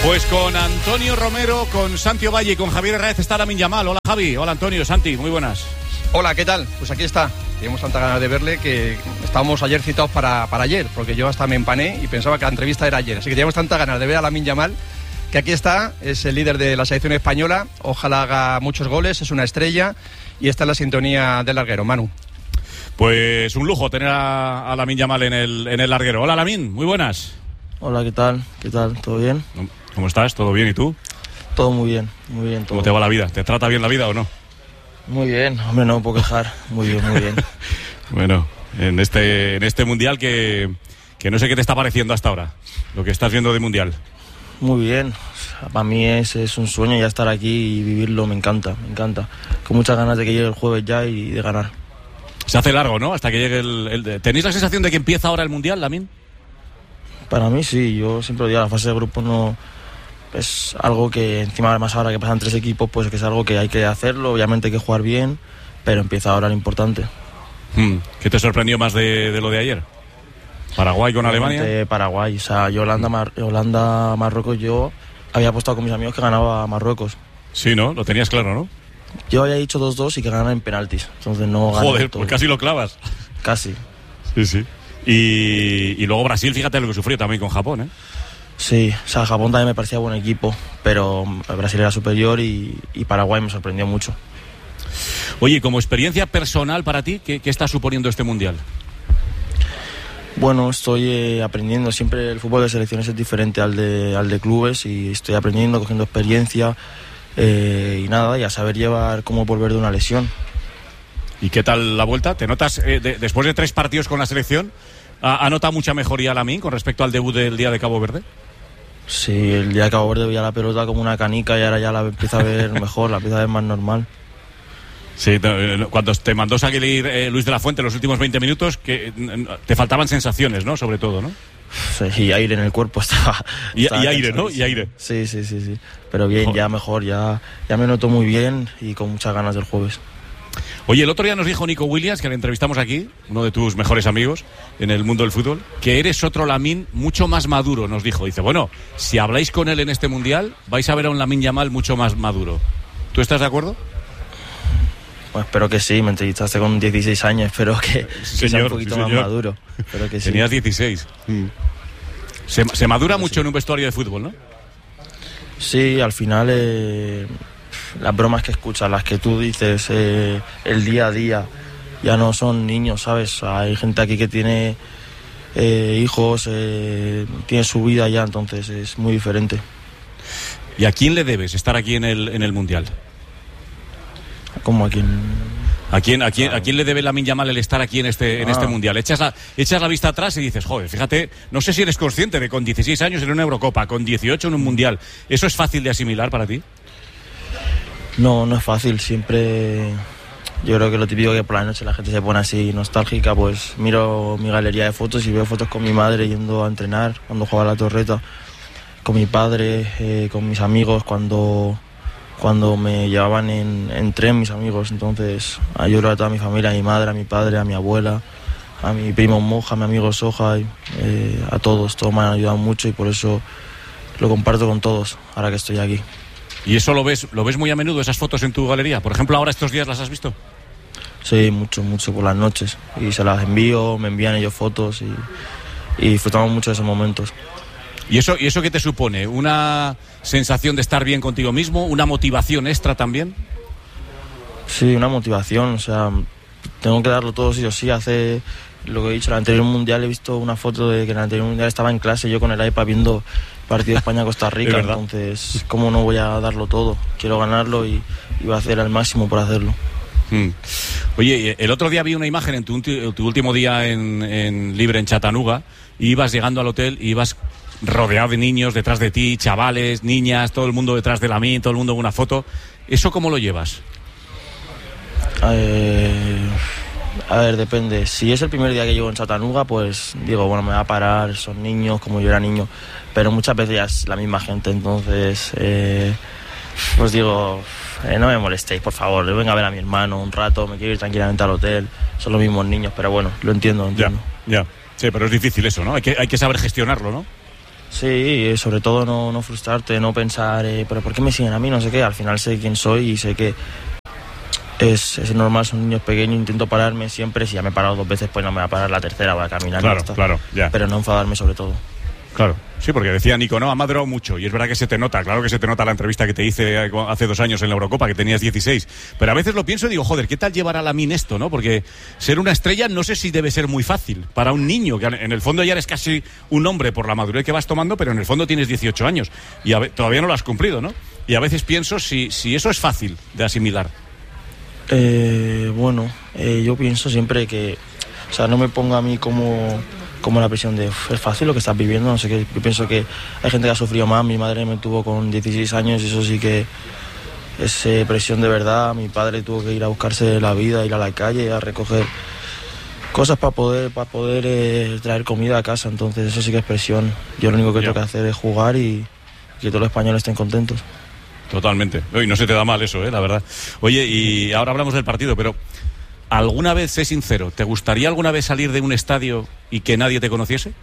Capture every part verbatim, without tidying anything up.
Pues con Antonio Romero, con Santi Ovalle y con Javier Herráez está Lamine Yamal. Hola Javi, hola Antonio, Santi, muy buenas. Hola, ¿qué tal? Pues aquí está. Tenemos tanta ganas de verle que estábamos ayer citados para, para ayer, porque yo hasta me empané y pensaba que la entrevista era ayer. Así que teníamos tanta ganas de ver a Lamine Yamal, que aquí está, es el líder de la selección española. Ojalá haga muchos goles, es una estrella y está en la sintonía del larguero. Manu. Pues un lujo tener a, a Lamine Yamal en el, en el larguero. Hola Lamine, muy buenas. Hola, ¿qué tal? ¿Qué tal? ¿Todo bien? ¿Cómo estás? ¿Todo bien? ¿Y tú? Todo muy bien, muy bien. Todo. ¿Cómo te va la vida? ¿Te trata bien la vida o no? Muy bien, hombre, no me puedo quejar. Muy bien, muy bien. Bueno, en este, en este mundial que, que no sé qué te está pareciendo hasta ahora, lo que estás viendo de mundial. Muy bien, o sea, para mí es, es un sueño ya estar aquí y vivirlo, me encanta, me encanta. Con muchas ganas de que llegue el jueves ya y de ganar. Se hace largo, ¿no? Hasta que llegue el... el... ¿Tenéis la sensación de que empieza ahora el mundial, Lamine? Para mí sí, yo siempre digo, la fase de grupo no... Es algo que encima más ahora que pasan tres equipos, pues que es algo que hay que hacerlo, obviamente hay que jugar bien, pero empieza ahora lo importante. Hmm. ¿Qué te sorprendió más de, de lo de ayer? ¿Paraguay con Obviamente Alemania? Paraguay, o sea, yo Holanda, Mar- Holanda, Marruecos, yo había apostado con mis amigos que ganaba Marruecos. Sí, ¿no? Lo tenías claro, ¿no? Yo había dicho dos dos y que ganan en penaltis, entonces no ganan. Joder, todo. pues casi lo clavas. Casi. Sí, sí. Y, y luego Brasil, fíjate lo que sufrió también con Japón, ¿eh? Sí, o sea, Japón también me parecía buen equipo, pero Brasil era superior y, y Paraguay me sorprendió mucho. Oye, como experiencia personal para ti, ¿qué, qué está suponiendo este mundial? Bueno, estoy eh, aprendiendo, siempre el fútbol de selecciones es diferente al de, al de clubes y estoy aprendiendo, cogiendo experiencia eh, y nada, y a saber llevar cómo volver de una lesión. ¿Y qué tal la vuelta? ¿Te notas, eh, de, después de tres partidos con la selección, ha, ha notado mucha mejoría Lamine con respecto al debut del día de Cabo Verde? Sí, el día de Cabo Verde veía la pelota como una canica y ahora ya la empiezo a ver mejor, la empiezo a ver más normal. Sí, cuando te mandó salir eh, Luis de la Fuente los últimos veinte minutos, que te faltaban sensaciones, ¿no? Sobre todo, ¿no? Sí, y aire en el cuerpo estaba. Y, estaba y aire, ¿no? Y aire. Sí, sí, sí, sí. Pero bien, ya mejor, ya, ya me noto muy bien y con muchas ganas del jueves. Oye, el otro día nos dijo Nico Williams, que le entrevistamos aquí, uno de tus mejores amigos en el mundo del fútbol, que eres otro Lamine mucho más maduro, nos dijo. Dice, bueno, si habláis con él en este mundial, vais a ver a un Lamine Yamal mucho más maduro. ¿Tú estás de acuerdo? Pues espero que sí, me entrevistaste con dieciséis años, espero que, sí, que señor, sea un poquito sí, más señor. maduro. Espero que sí. Tenías dieciséis. Mm. Se, se madura Pero mucho sí. en un vestuario de fútbol, ¿no? Sí, al final eh, las bromas que escuchas, las que tú dices, eh, el día a día, ya no son niños, ¿sabes? Hay gente aquí que tiene eh, hijos, eh, tiene su vida ya, entonces es muy diferente. ¿Y a quién le debes estar aquí en el, en el mundial? Como a quien... ¿A quién, a quién, a quién le debe Lamine Yamal el estar aquí en este, en Ah. este mundial? Echas la, echas la vista atrás y dices, joder, fíjate, no sé si eres consciente de con dieciséis años en una Eurocopa, con dieciocho en un mundial. ¿Eso es fácil de asimilar para ti? No, no es fácil, siempre... Yo creo que lo típico que por la noche la gente se pone así nostálgica, pues miro mi galería de fotos y veo fotos con mi madre yendo a entrenar, cuando jugaba a la torreta, con mi padre, eh, con mis amigos, cuando... cuando me llevaban en, en tren mis amigos, entonces ayudo a toda mi familia, a mi madre, a mi padre, a mi abuela, a mi primo Moja, a mi amigo Soja, y, eh, a todos, todos me han ayudado mucho y por eso lo comparto con todos, ahora que estoy aquí. ¿Y eso lo ves, lo ves muy a menudo, esas fotos en tu galería? Por ejemplo, ahora estos días las has visto. Sí, mucho, mucho por las noches y se las envío, me envían ellos fotos y, y disfrutamos mucho de esos momentos. ¿Y eso, ¿Y eso qué te supone? ¿Una sensación de estar bien contigo mismo? ¿Una motivación extra también? Sí, una motivación, o sea, tengo que darlo todo sí o sí. Hace, lo que he dicho, en el anterior mundial he visto una foto de que en el anterior mundial estaba en clase yo con el iPad viendo el partido de España-Costa Rica, entonces, ¿cómo no voy a darlo todo? Quiero ganarlo y, y voy a hacer al máximo por hacerlo. Hmm. Oye, el otro día vi una imagen en tu, tu último día en, en libre en Chattanooga, y ibas llegando al hotel y ibas rodeado de niños detrás de ti, chavales, niñas, todo el mundo detrás de Lamine, todo el mundo en una foto. ¿Eso cómo lo llevas? Eh, a ver, depende. Si es el primer día que llevo en Chattanooga, pues digo, bueno, me va a parar, son niños, como yo era niño. Pero muchas veces ya es la misma gente, entonces, eh, pues digo, eh, no me molestéis, por favor. Venga a ver a mi hermano un rato, me quiero ir tranquilamente al hotel. Son los mismos niños, pero bueno, lo entiendo, lo entiendo. Ya, ya. Sí, pero es difícil eso, ¿no? Hay que, hay que saber gestionarlo, ¿no? Sí, sobre todo no, no frustrarte, no pensar, eh, pero ¿por qué me siguen a mí? No sé qué, al final sé quién soy y sé que es, es normal, son niños pequeños, intento pararme siempre, si ya me he parado dos veces pues no me va a parar la tercera, voy a caminar. Claro, y ya está. claro, ya. Pero no enfadarme sobre todo. Claro, sí, porque decía Nico, no, ha madurado mucho, y es verdad que se te nota, claro que se te nota la entrevista que te hice hace dos años en la Eurocopa, que tenías dieciséis, pero a veces lo pienso y digo, joder, ¿qué tal llevar a Lamine esto, no? Porque ser una estrella no sé si debe ser muy fácil para un niño, que en el fondo ya eres casi un hombre por la madurez que vas tomando, pero en el fondo tienes dieciocho años, y a ve- todavía no lo has cumplido, ¿no? Y a veces pienso si, si eso es fácil de asimilar. Eh, bueno, eh, yo pienso siempre que, o sea, no me ponga a mí como, como la presión de es fácil lo que estás viviendo, no sé qué. Yo pienso que hay gente que ha sufrido más. Mi madre me tuvo con dieciséis años y eso sí que es eh, presión de verdad. Mi padre tuvo que ir a buscarse la vida, ir a la calle, a recoger cosas para poder, para poder eh, traer comida a casa. Entonces eso sí que es presión. Yo lo único que Ya. tengo que hacer es jugar y, y que todos los españoles estén contentos. Totalmente. Y no se te da mal eso, ¿eh? La verdad. Oye, y ahora hablamos del partido, pero ¿alguna vez, sé sincero, te gustaría alguna vez salir de un estadio y que nadie te conociese?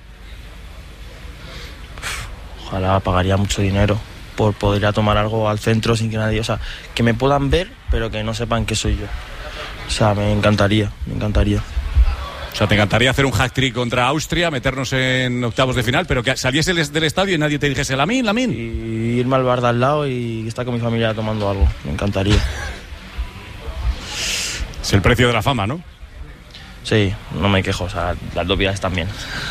Ojalá, pagaría mucho dinero por poder ir a tomar algo al centro sin que nadie, o sea, que me puedan ver, pero que no sepan que soy yo. O sea, me encantaría, me encantaría. O sea, te encantaría hacer un hat-trick contra Austria, meternos en octavos de final, pero que saliese del estadio y nadie te dijese Lamine, Lamine. Y irme al bar de al lado y estar con mi familia tomando algo, me encantaría. Es el precio de la fama, ¿no? Sí, no me quejo, o sea, las dos vidas están bien.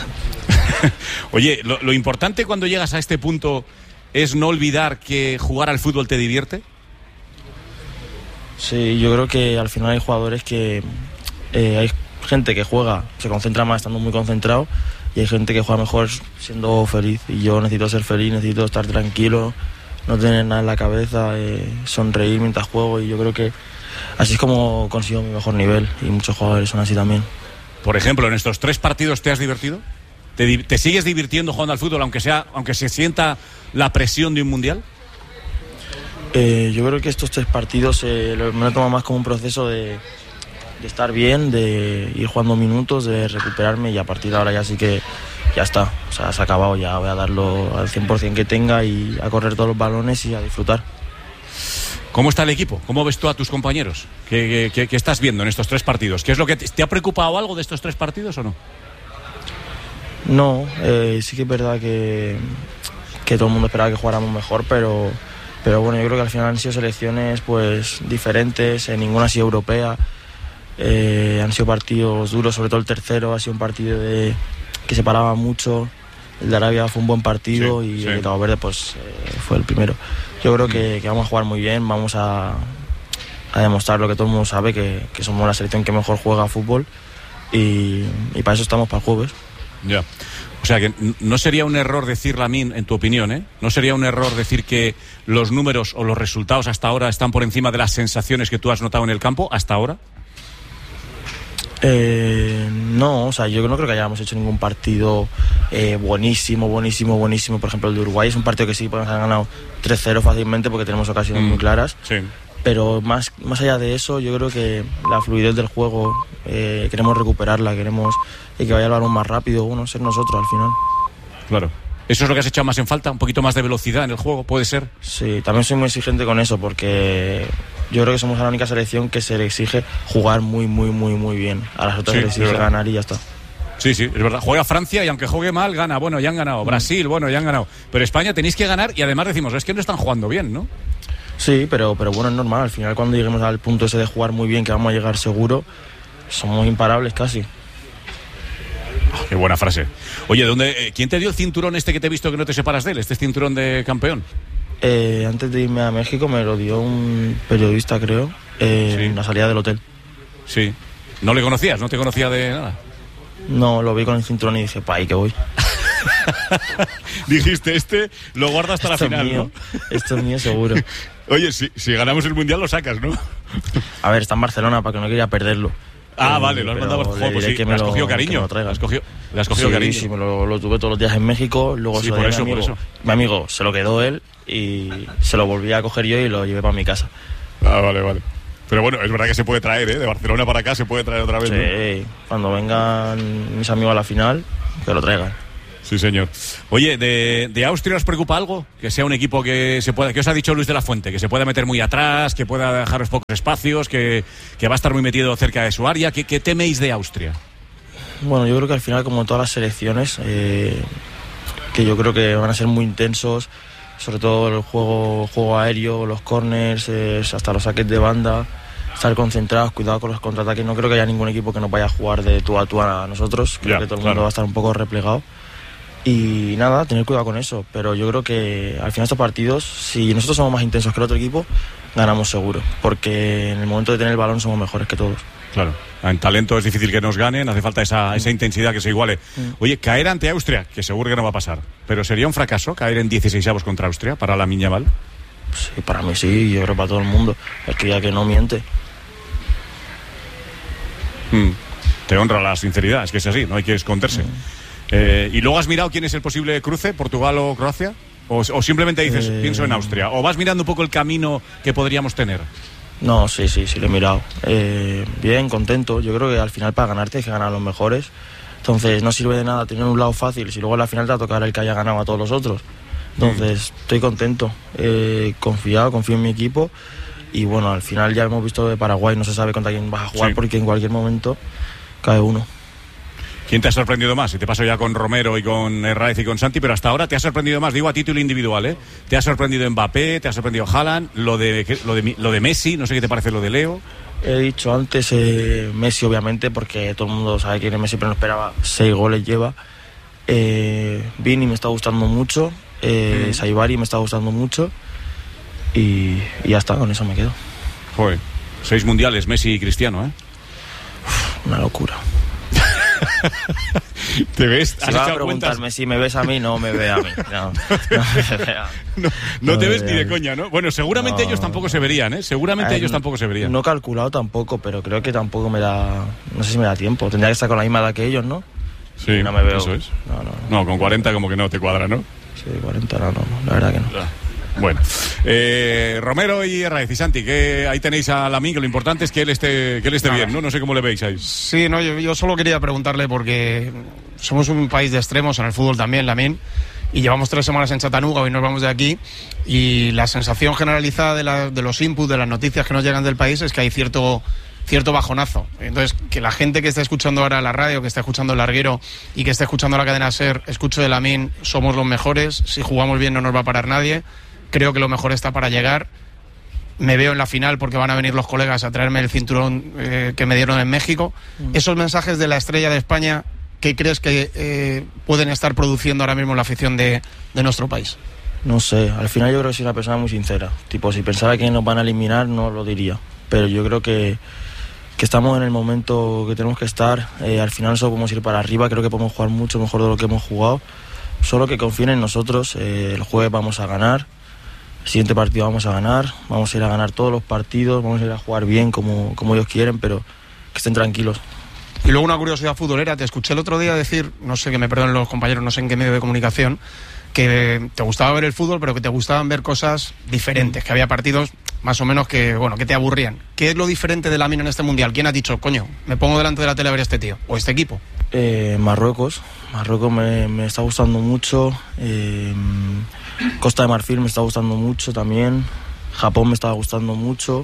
Oye, lo, lo importante cuando llegas a este punto es no olvidar que jugar al fútbol te divierte. Sí, yo creo que al final hay jugadores que... Eh, hay gente que juega, se concentra más estando muy concentrado y hay gente que juega mejor siendo feliz. Y yo necesito ser feliz, necesito estar tranquilo, no tener nada en la cabeza, eh, sonreír mientras juego, y yo creo que así es como consigo mi mejor nivel, y muchos jugadores son así también. Por ejemplo, en estos tres partidos, ¿te has divertido? ¿Te, di- te sigues divirtiendo jugando al fútbol, aunque sea, aunque se sienta la presión de un mundial? Eh, yo creo que estos tres partidos eh, lo- me lo tomo más como un proceso de, de estar bien, de ir jugando minutos, de recuperarme, y a partir de ahora ya sí que ya está, o sea, se ha acabado, ya voy a darlo al cien por ciento que tenga y a correr todos los balones y a disfrutar. ¿Cómo está el equipo? ¿Cómo ves tú a tus compañeros? ¿Qué, qué- qué estás viendo en estos tres partidos? ¿Qué es lo que te, te ha preocupado algo de estos tres partidos o no? No, eh, sí que es verdad que, que todo el mundo esperaba que jugáramos mejor, pero, pero bueno, yo creo que al final han sido selecciones pues diferentes, eh, ninguna ha sido europea, eh, han sido partidos duros, sobre todo el tercero ha sido un partido de, que se paraba mucho, el de Arabia fue un buen partido, Sí, y sí. el de Cabo Verde pues eh, fue el primero. Yo creo que, que vamos a jugar muy bien, vamos a, a demostrar lo que todo el mundo sabe, que, que somos la selección que mejor juega a fútbol, y, y para eso estamos para el jueves. Ya. O sea que n- no sería un error decir, Lamine, en tu opinión, ¿eh? No sería un error decir que los números o los resultados hasta ahora están por encima de las sensaciones que tú has notado en el campo hasta ahora. Eh, no, o sea, yo no creo que hayamos hecho ningún partido eh, buenísimo, buenísimo, buenísimo. Por ejemplo, el de Uruguay es un partido que sí podemos haber ganado tres cero fácilmente porque tenemos ocasiones Mm. muy claras. Sí. Pero más, más allá de eso, yo creo que la fluidez del juego, eh, queremos recuperarla, queremos eh, que vaya el balón más rápido, bueno, ser nosotros al final. Claro. ¿Eso es lo que has echado más en falta? ¿Un poquito más de velocidad en el juego? ¿Puede ser? Sí, también soy muy exigente con eso porque yo creo que somos la única selección que se le exige jugar muy, muy, muy, muy bien. A las otras Sí, se les exige es verdad. ganar y ya está. Sí, sí, es verdad. Juega Francia y aunque juegue mal, gana. Bueno, ya han ganado. Brasil, bueno, ya han ganado. Pero España tenéis que ganar y además decimos, es que no están jugando bien, ¿no? Sí, pero, pero bueno, es normal. Al final, cuando lleguemos al punto ese de jugar muy bien, que vamos a llegar seguro, somos imparables casi. Qué buena frase. Oye, ¿dónde, eh, ¿quién te dio el cinturón este que te he visto que no te separas de él? Este cinturón de campeón. Eh, antes de irme a México me lo dio un periodista, creo, eh, Sí. en la salida del hotel. Sí. ¿No le conocías? ¿No te conocía de nada? No, lo vi con el cinturón y dije, pa' ahí que voy. Dijiste, este lo guarda hasta la Esto final, es mío, ¿no? esto es mío seguro. Oye, si, si ganamos el Mundial lo sacas, ¿no? A ver, está en Barcelona, para que no quería perderlo. Ah, Eh, vale, lo has pero mandado por le juego. Pues diré sí, que le me has lo- cogido que me cariño. lo traiga. Le has cogido, le has cogido sí, cariño. sí, me lo, lo tuve todos los días en México, luego Sí, se lo por di a eso, mi por amigo. eso. Mi amigo se lo quedó él y se lo volví a coger yo y lo llevé para mi casa. Ah, vale, vale. Pero bueno, es verdad que se puede traer, ¿eh? De Barcelona para acá se puede traer otra vez, ¿no? Sí, cuando vengan mis amigos a la final, que lo traigan. Sí, señor. Oye, ¿de, de Austria os preocupa algo? Que sea un equipo que se pueda, que os ha dicho Luis de la Fuente, que se pueda meter muy atrás, que pueda dejaros pocos espacios, que, que va a estar muy metido cerca de su área. ¿Qué, qué teméis de Austria? Bueno, yo creo que al final, como todas las selecciones, eh, que yo creo que van a ser muy intensos, sobre todo el juego, juego aéreo, los corners, eh, hasta los saques de banda, estar concentrados, cuidado con los contraataques. No creo que haya ningún equipo que nos vaya a jugar de tú a tú a nosotros. Creo ya, que todo el claro. mundo va a estar un poco replegado. Y nada, tener cuidado con eso. Pero yo creo que al final estos partidos, si nosotros somos más intensos que el otro equipo, ganamos seguro. Porque en el momento de tener el balón somos mejores que todos. Claro, en talento es difícil que nos ganen, hace falta esa, esa intensidad que se iguale. Oye, caer ante Austria, que seguro que no va a pasar, pero ¿sería un fracaso caer en dieciseisavos contra Austria para Lamine Yamal? Sí, para mí sí, yo creo para todo el mundo. El que ya que no miente. Mm. Te honra la sinceridad, es que es así, no hay que esconderse. Mm. Eh, ¿Y luego has mirado quién es el posible cruce, Portugal o Croacia? ¿O, o simplemente dices, eh... pienso en Austria? ¿O vas mirando un poco el camino que podríamos tener? No, sí, sí, sí, lo he mirado. Eh, bien, contento. Yo creo que al final para ganarte hay que ganar a los mejores. Entonces no sirve de nada tener un lado fácil si luego a la final te va a tocar el que haya ganado a todos los otros. Entonces mm. estoy contento, eh, confiado, confío en mi equipo. Y bueno, al final ya hemos visto de Paraguay, no se sabe contra quién vas a jugar, sí, porque en cualquier momento cae uno. ¿Quién te ha sorprendido más? Y te paso ya con Romero y con Herráez y con Santi, pero hasta ahora te ha sorprendido más, digo a título individual, ¿eh? Te ha sorprendido Mbappé, te ha sorprendido Haaland, lo de, lo de, lo de Messi, no sé qué te parece lo de Leo. He dicho antes eh, Messi, obviamente, porque todo el mundo sabe quién es Messi, pero no esperaba. Seis goles lleva. Eh, Vini me está gustando mucho, eh, mm. Saibari me está gustando mucho y, y ya está, con eso me quedo. Joder, seis mundiales, Messi y Cristiano, ¿eh? Uf, una locura. ¿Te ves? Si vas a preguntarme si me ves a mí, no me ve a mí. No, no, me ve a mí. no, no, no te ves ni de coña, ¿no? Bueno, seguramente no, ellos tampoco se verían, ¿eh? Seguramente eh, ellos tampoco se verían. No he calculado tampoco, pero creo que tampoco me da... No sé si me da tiempo. Tendría que estar con la misma edad que ellos, ¿no? Sí, no me veo. Eso es. No, no, no, con cuarenta como que no te cuadra, ¿no? Sí, cuarenta no, no, la verdad que no. Bueno, eh, Romero y Herráez y Santi, que ahí tenéis a Lamine, que lo importante es que él esté, que él esté bien, ¿no? No sé cómo le veis ahí. Sí, no, yo, yo solo quería preguntarle porque somos un país de extremos en el fútbol también, Lamine, y llevamos tres semanas en Chattanooga, hoy nos vamos de aquí, y la sensación generalizada de, la, de los inputs, de las noticias que nos llegan del país es que hay cierto... cierto bajonazo. Entonces, que la gente que está escuchando ahora la radio, que está escuchando el Larguero y que está escuchando la cadena SER, escuche de Lamine, somos los mejores, si jugamos bien no nos va a parar nadie, creo que lo mejor está para llegar, me veo en la final porque van a venir los colegas a traerme el cinturón eh, que me dieron en México. Mm. Esos mensajes de la estrella de España, ¿qué crees que eh, pueden estar produciendo ahora mismo la afición de, de nuestro país? No sé, al final yo creo que soy una persona muy sincera, tipo, si pensaba que nos van a eliminar no lo diría, pero yo creo que que estamos en el momento que tenemos que estar, eh, al final solo podemos ir para arriba, creo que podemos jugar mucho mejor de lo que hemos jugado, solo que confíen en nosotros, eh, el jueves vamos a ganar, el siguiente partido vamos a ganar, vamos a ir a ganar todos los partidos, vamos a ir a jugar bien como, como ellos quieren, pero que estén tranquilos. Y luego una curiosidad futbolera, te escuché el otro día decir, no sé, que me perdonen los compañeros, no sé en qué medio de comunicación, que te gustaba ver el fútbol, pero que te gustaban ver cosas diferentes, que había partidos más o menos que, bueno, que te aburrían. ¿Qué es lo diferente de Lamine en este Mundial? ¿Quién ha dicho, coño, me pongo delante de la tele a ver a este tío o este equipo? Eh, Marruecos. Marruecos me, me está gustando mucho. Eh, Costa de Marfil me está gustando mucho también. Japón me está gustando mucho.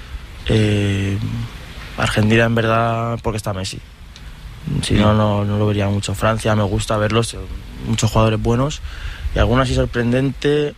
Eh, Argentina, en verdad, porque está Messi. Si no, no, no lo vería mucho. Francia me gusta verlos, muchos jugadores buenos. Y alguna así sorprendente.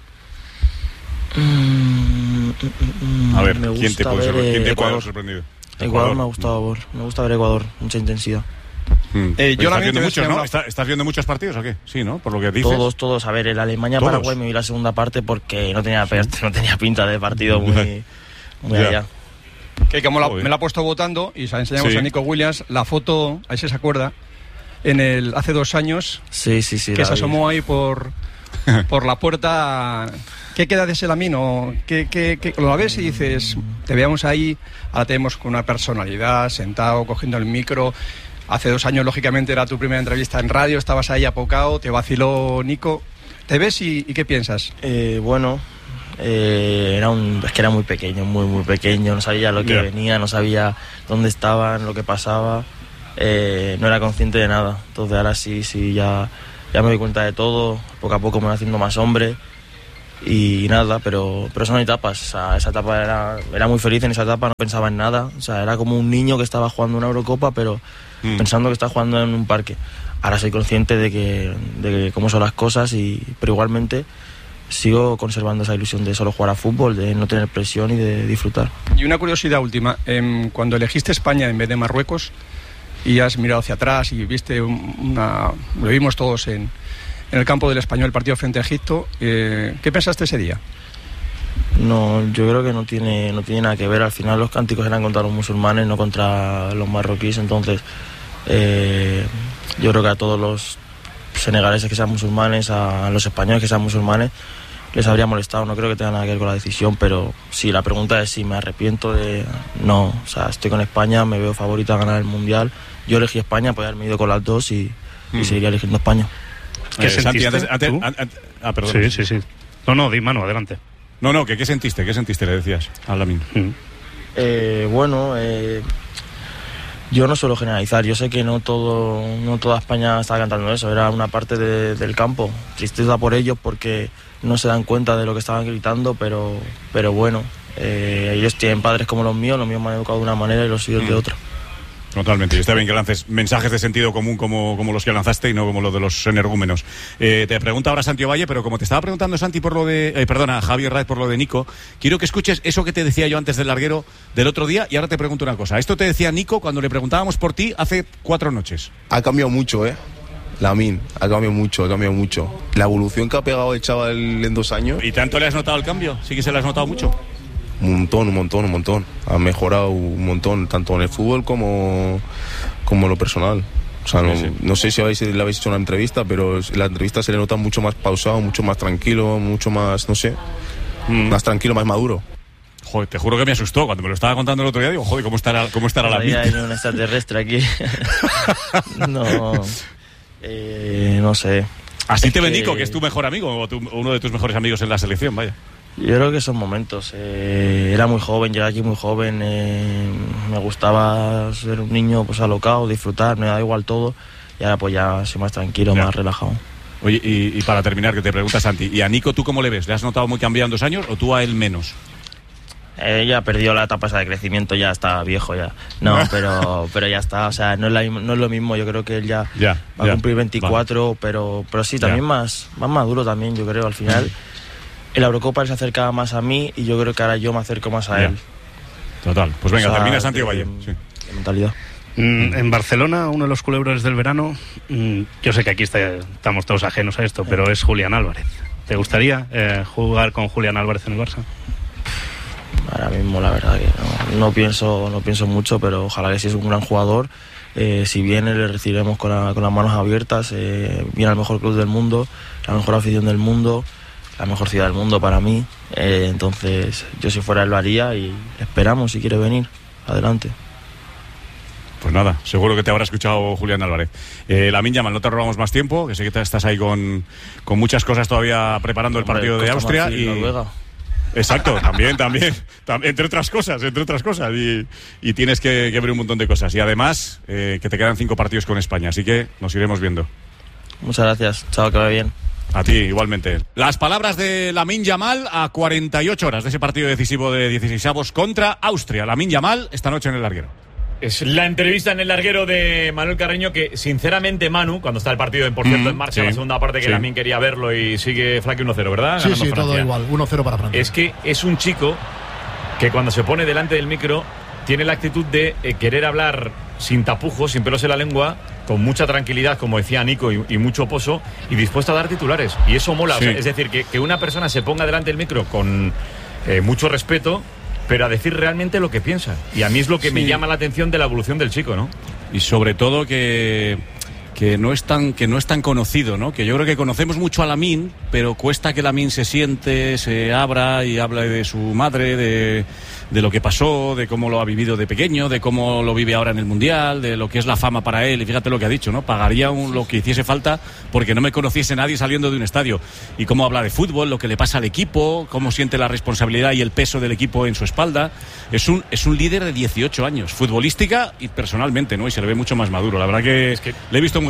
Mm, mm, a ver, me ¿quién te puede ver, ¿quién te Ecuador. puede sorprendido? Ecuador, Ecuador me ha gustado ver, me gusta ver Ecuador, mucha intensidad. Mm. Eh, yo ¿Estás, viendo muchos, ¿no? ¿Estás, ¿Estás viendo muchos partidos o qué? Sí, ¿no? Por lo que dices. Todos, todos. A ver, el Alemania-Paraguay me vi la segunda parte porque no tenía, no tenía pinta de partido muy, muy allá. Que como la, me la ha puesto votando y se la enseñamos sí. a Nico Williams, la foto, ahí se se acuerda, en el hace dos años, sí, sí, sí, que se asomó ahí por, por la puerta. ¿Qué queda de ese Lamine? ¿Qué, qué, qué, lo ves y dices, te veamos ahí, ahora tenemos con una personalidad, sentado, cogiendo el micro. Hace dos años, lógicamente, era tu primera entrevista en radio, estabas ahí apocado, te vaciló Nico. ¿Te ves y, y qué piensas? Eh, bueno, eh, era un, es que era muy pequeño, muy, muy pequeño, no sabía lo que yeah. venía, no sabía dónde estaban, lo que pasaba, eh, no era consciente de nada. Entonces ahora sí, sí, ya ya me doy cuenta de todo, poco a poco me voy haciendo más hombre y nada, pero, pero son etapas. O sea, esa etapa era, era muy feliz en esa etapa, no pensaba en nada, o sea, era como un niño que estaba jugando una Eurocopa, pero mm. pensando que está jugando en un parque. Ahora soy consciente de que, de que cómo son las cosas, y, pero igualmente sigo conservando esa ilusión de solo jugar a fútbol, de no tener presión y de disfrutar. Y una curiosidad última, eh, cuando elegiste España en vez de Marruecos y has mirado hacia atrás y viste una, lo vimos todos en, en el campo del Español, el partido frente a Egipto, eh, ¿qué pensaste ese día? No, yo creo que no tiene, no tiene nada que ver. Al final los cánticos eran contra los musulmanes, no contra los marroquíes. Entonces eh, yo creo que a todos los senegaleses que sean musulmanes, a los españoles que sean musulmanes, les habría molestado. No creo que tenga nada que ver con la decisión, pero sí, la pregunta es si me arrepiento de... No, o sea, estoy con España, me veo favorita a ganar el Mundial. Yo elegí España, podía haberme ido con las dos y, mm. y seguiría eligiendo España. ¿Qué eh, sentiste? Antes, antes, antes, ah, perdón. Sí, sí, sí. No, no, di mano, adelante. No, no, ¿qué, qué sentiste? ¿Qué sentiste? Le decías a Lamine. Mm. Eh, bueno, eh, yo no suelo generalizar. Yo sé que no todo, no toda España estaba cantando eso. Era una parte de, del campo. Tristeza por ellos porque no se dan cuenta de lo que estaban gritando, pero, pero bueno, eh, ellos tienen padres como los míos. Los míos me han educado de una manera y los suyos mm. de otra. Totalmente, y está bien que lances mensajes de sentido común como, como los que lanzaste y no como los de los energúmenos. Eh, te pregunta ahora Santi Ovalle, pero como te estaba preguntando Santi por lo de, eh, perdona, Javier Raez por lo de Nico, quiero que escuches eso que te decía yo antes del larguero del otro día, y ahora te pregunto una cosa. Esto te decía Nico cuando le preguntábamos por ti hace cuatro noches. Ha cambiado mucho, ¿eh? Lamine, ha cambiado mucho, ha cambiado mucho. La evolución que ha pegado el chaval en dos años. ¿Y tanto le has notado el cambio? ¿Sí que se le has notado mucho? Un montón, un montón, un montón. Ha mejorado un montón, tanto en el fútbol como, como en lo personal. O sea, no, sí, sí. no sé si habéis, le habéis hecho una entrevista, pero en la entrevista se le nota mucho más pausado, mucho más tranquilo, mucho más, no sé, mm. más tranquilo, más maduro. Joder, te juro que me asustó cuando me lo estaba contando el otro día. Digo, joder, ¿cómo estará, cómo estará la vida? Hay un extraterrestre aquí. no, eh, no sé. Así es te que... Nico, que es tu mejor amigo, o tu, uno de tus mejores amigos en la selección, vaya. Yo creo que son momentos. Eh, era muy joven, llegué aquí muy joven. Eh, me gustaba ser un niño pues alocado, disfrutar, me da igual todo. Y ahora pues ya soy más tranquilo, ya. más relajado. Oye, y, y para terminar, que te preguntas, Santi, ¿y a Nico tú cómo le ves? ¿Le has notado muy cambiado en dos años o tú a él menos? Eh, ya perdió la etapa esa de crecimiento, ya está viejo ya. No, pero pero ya está, o sea, no es, la, no es lo mismo. Yo creo que él ya, ya va ya, a cumplir veinticuatro, va. pero pero sí, también más, más maduro también, yo creo, al final. Mm. En la Eurocopa él se acercaba más a mí y yo creo que ahora yo me acerco más a ya. él. Total, pues venga, o sea, termina Santi Ovalle. Sí. De mentalidad. Mm, en Barcelona, uno de los culebros del verano, mm, yo sé que aquí está, estamos todos ajenos a esto, pero es Julián Álvarez. ¿Te gustaría eh, jugar con Julián Álvarez en el Barça? Ahora mismo la verdad que no, no pienso no pienso mucho, pero ojalá que si es un gran jugador. Eh, si viene le recibiremos con, la, con las manos abiertas. Eh, viene al mejor club del mundo, la mejor afición del mundo, la mejor ciudad del mundo para mí. Eh, entonces yo si fuera él lo haría y esperamos si quiere venir. Adelante. Pues nada, seguro que te habrá escuchado Julián Álvarez. Eh, Lamine Yamal, no te robamos más tiempo, que sé que te estás ahí con, con muchas cosas todavía preparando el partido Hombre, de Austria. Marfil, y Noruega. Exacto, también, también, también, entre otras cosas, entre otras cosas, y, y tienes que, que ver un montón de cosas. Y además, eh, que te quedan cinco partidos con España, así que nos iremos viendo. Muchas gracias, chao, que vaya bien. A ti, igualmente. Las palabras de Lamine Yamal a cuarenta y ocho horas de ese partido decisivo de dieciseisavos contra Austria. Lamine Yamal, esta noche en el larguero. Es la entrevista en el larguero de Manuel Carreño que, sinceramente, Manu, cuando está el partido, por cierto, mm, en marcha, sí, la segunda parte que sí. Lamine quería verlo y sigue Frankie uno cero, ¿verdad? Sí, Ganando sí, Francia. todo igual, uno cero para Francia. Es que es un chico que cuando se pone delante del micro tiene la actitud de eh, querer hablar sin tapujos, sin pelos en la lengua, con mucha tranquilidad, como decía Nico, y, y mucho pozo, y dispuesto a dar titulares. Y eso mola. Sí. O sea, es decir, que, que una persona se ponga delante del micro con eh, mucho respeto, pero a decir realmente lo que piensa. Y a mí es lo que sí. me llama la atención de la evolución del chico, ¿no? Y sobre todo que, que, no, es tan, que no es tan conocido, ¿no? Que yo creo que conocemos mucho a Lamine, pero cuesta que Lamine se siente, se abra y hable de su madre, de, de lo que pasó, de cómo lo ha vivido de pequeño, de cómo lo vive ahora en el Mundial, de lo que es la fama para él. Y fíjate lo que ha dicho, ¿no? Pagaría un, lo que hiciese falta porque no me conociese nadie saliendo de un estadio. Y cómo habla de fútbol, lo que le pasa al equipo, cómo siente la responsabilidad y el peso del equipo en su espalda. Es un, es un líder de dieciocho años, futbolística y personalmente, ¿no? Y se le ve mucho más maduro. La verdad que, es que le he visto muy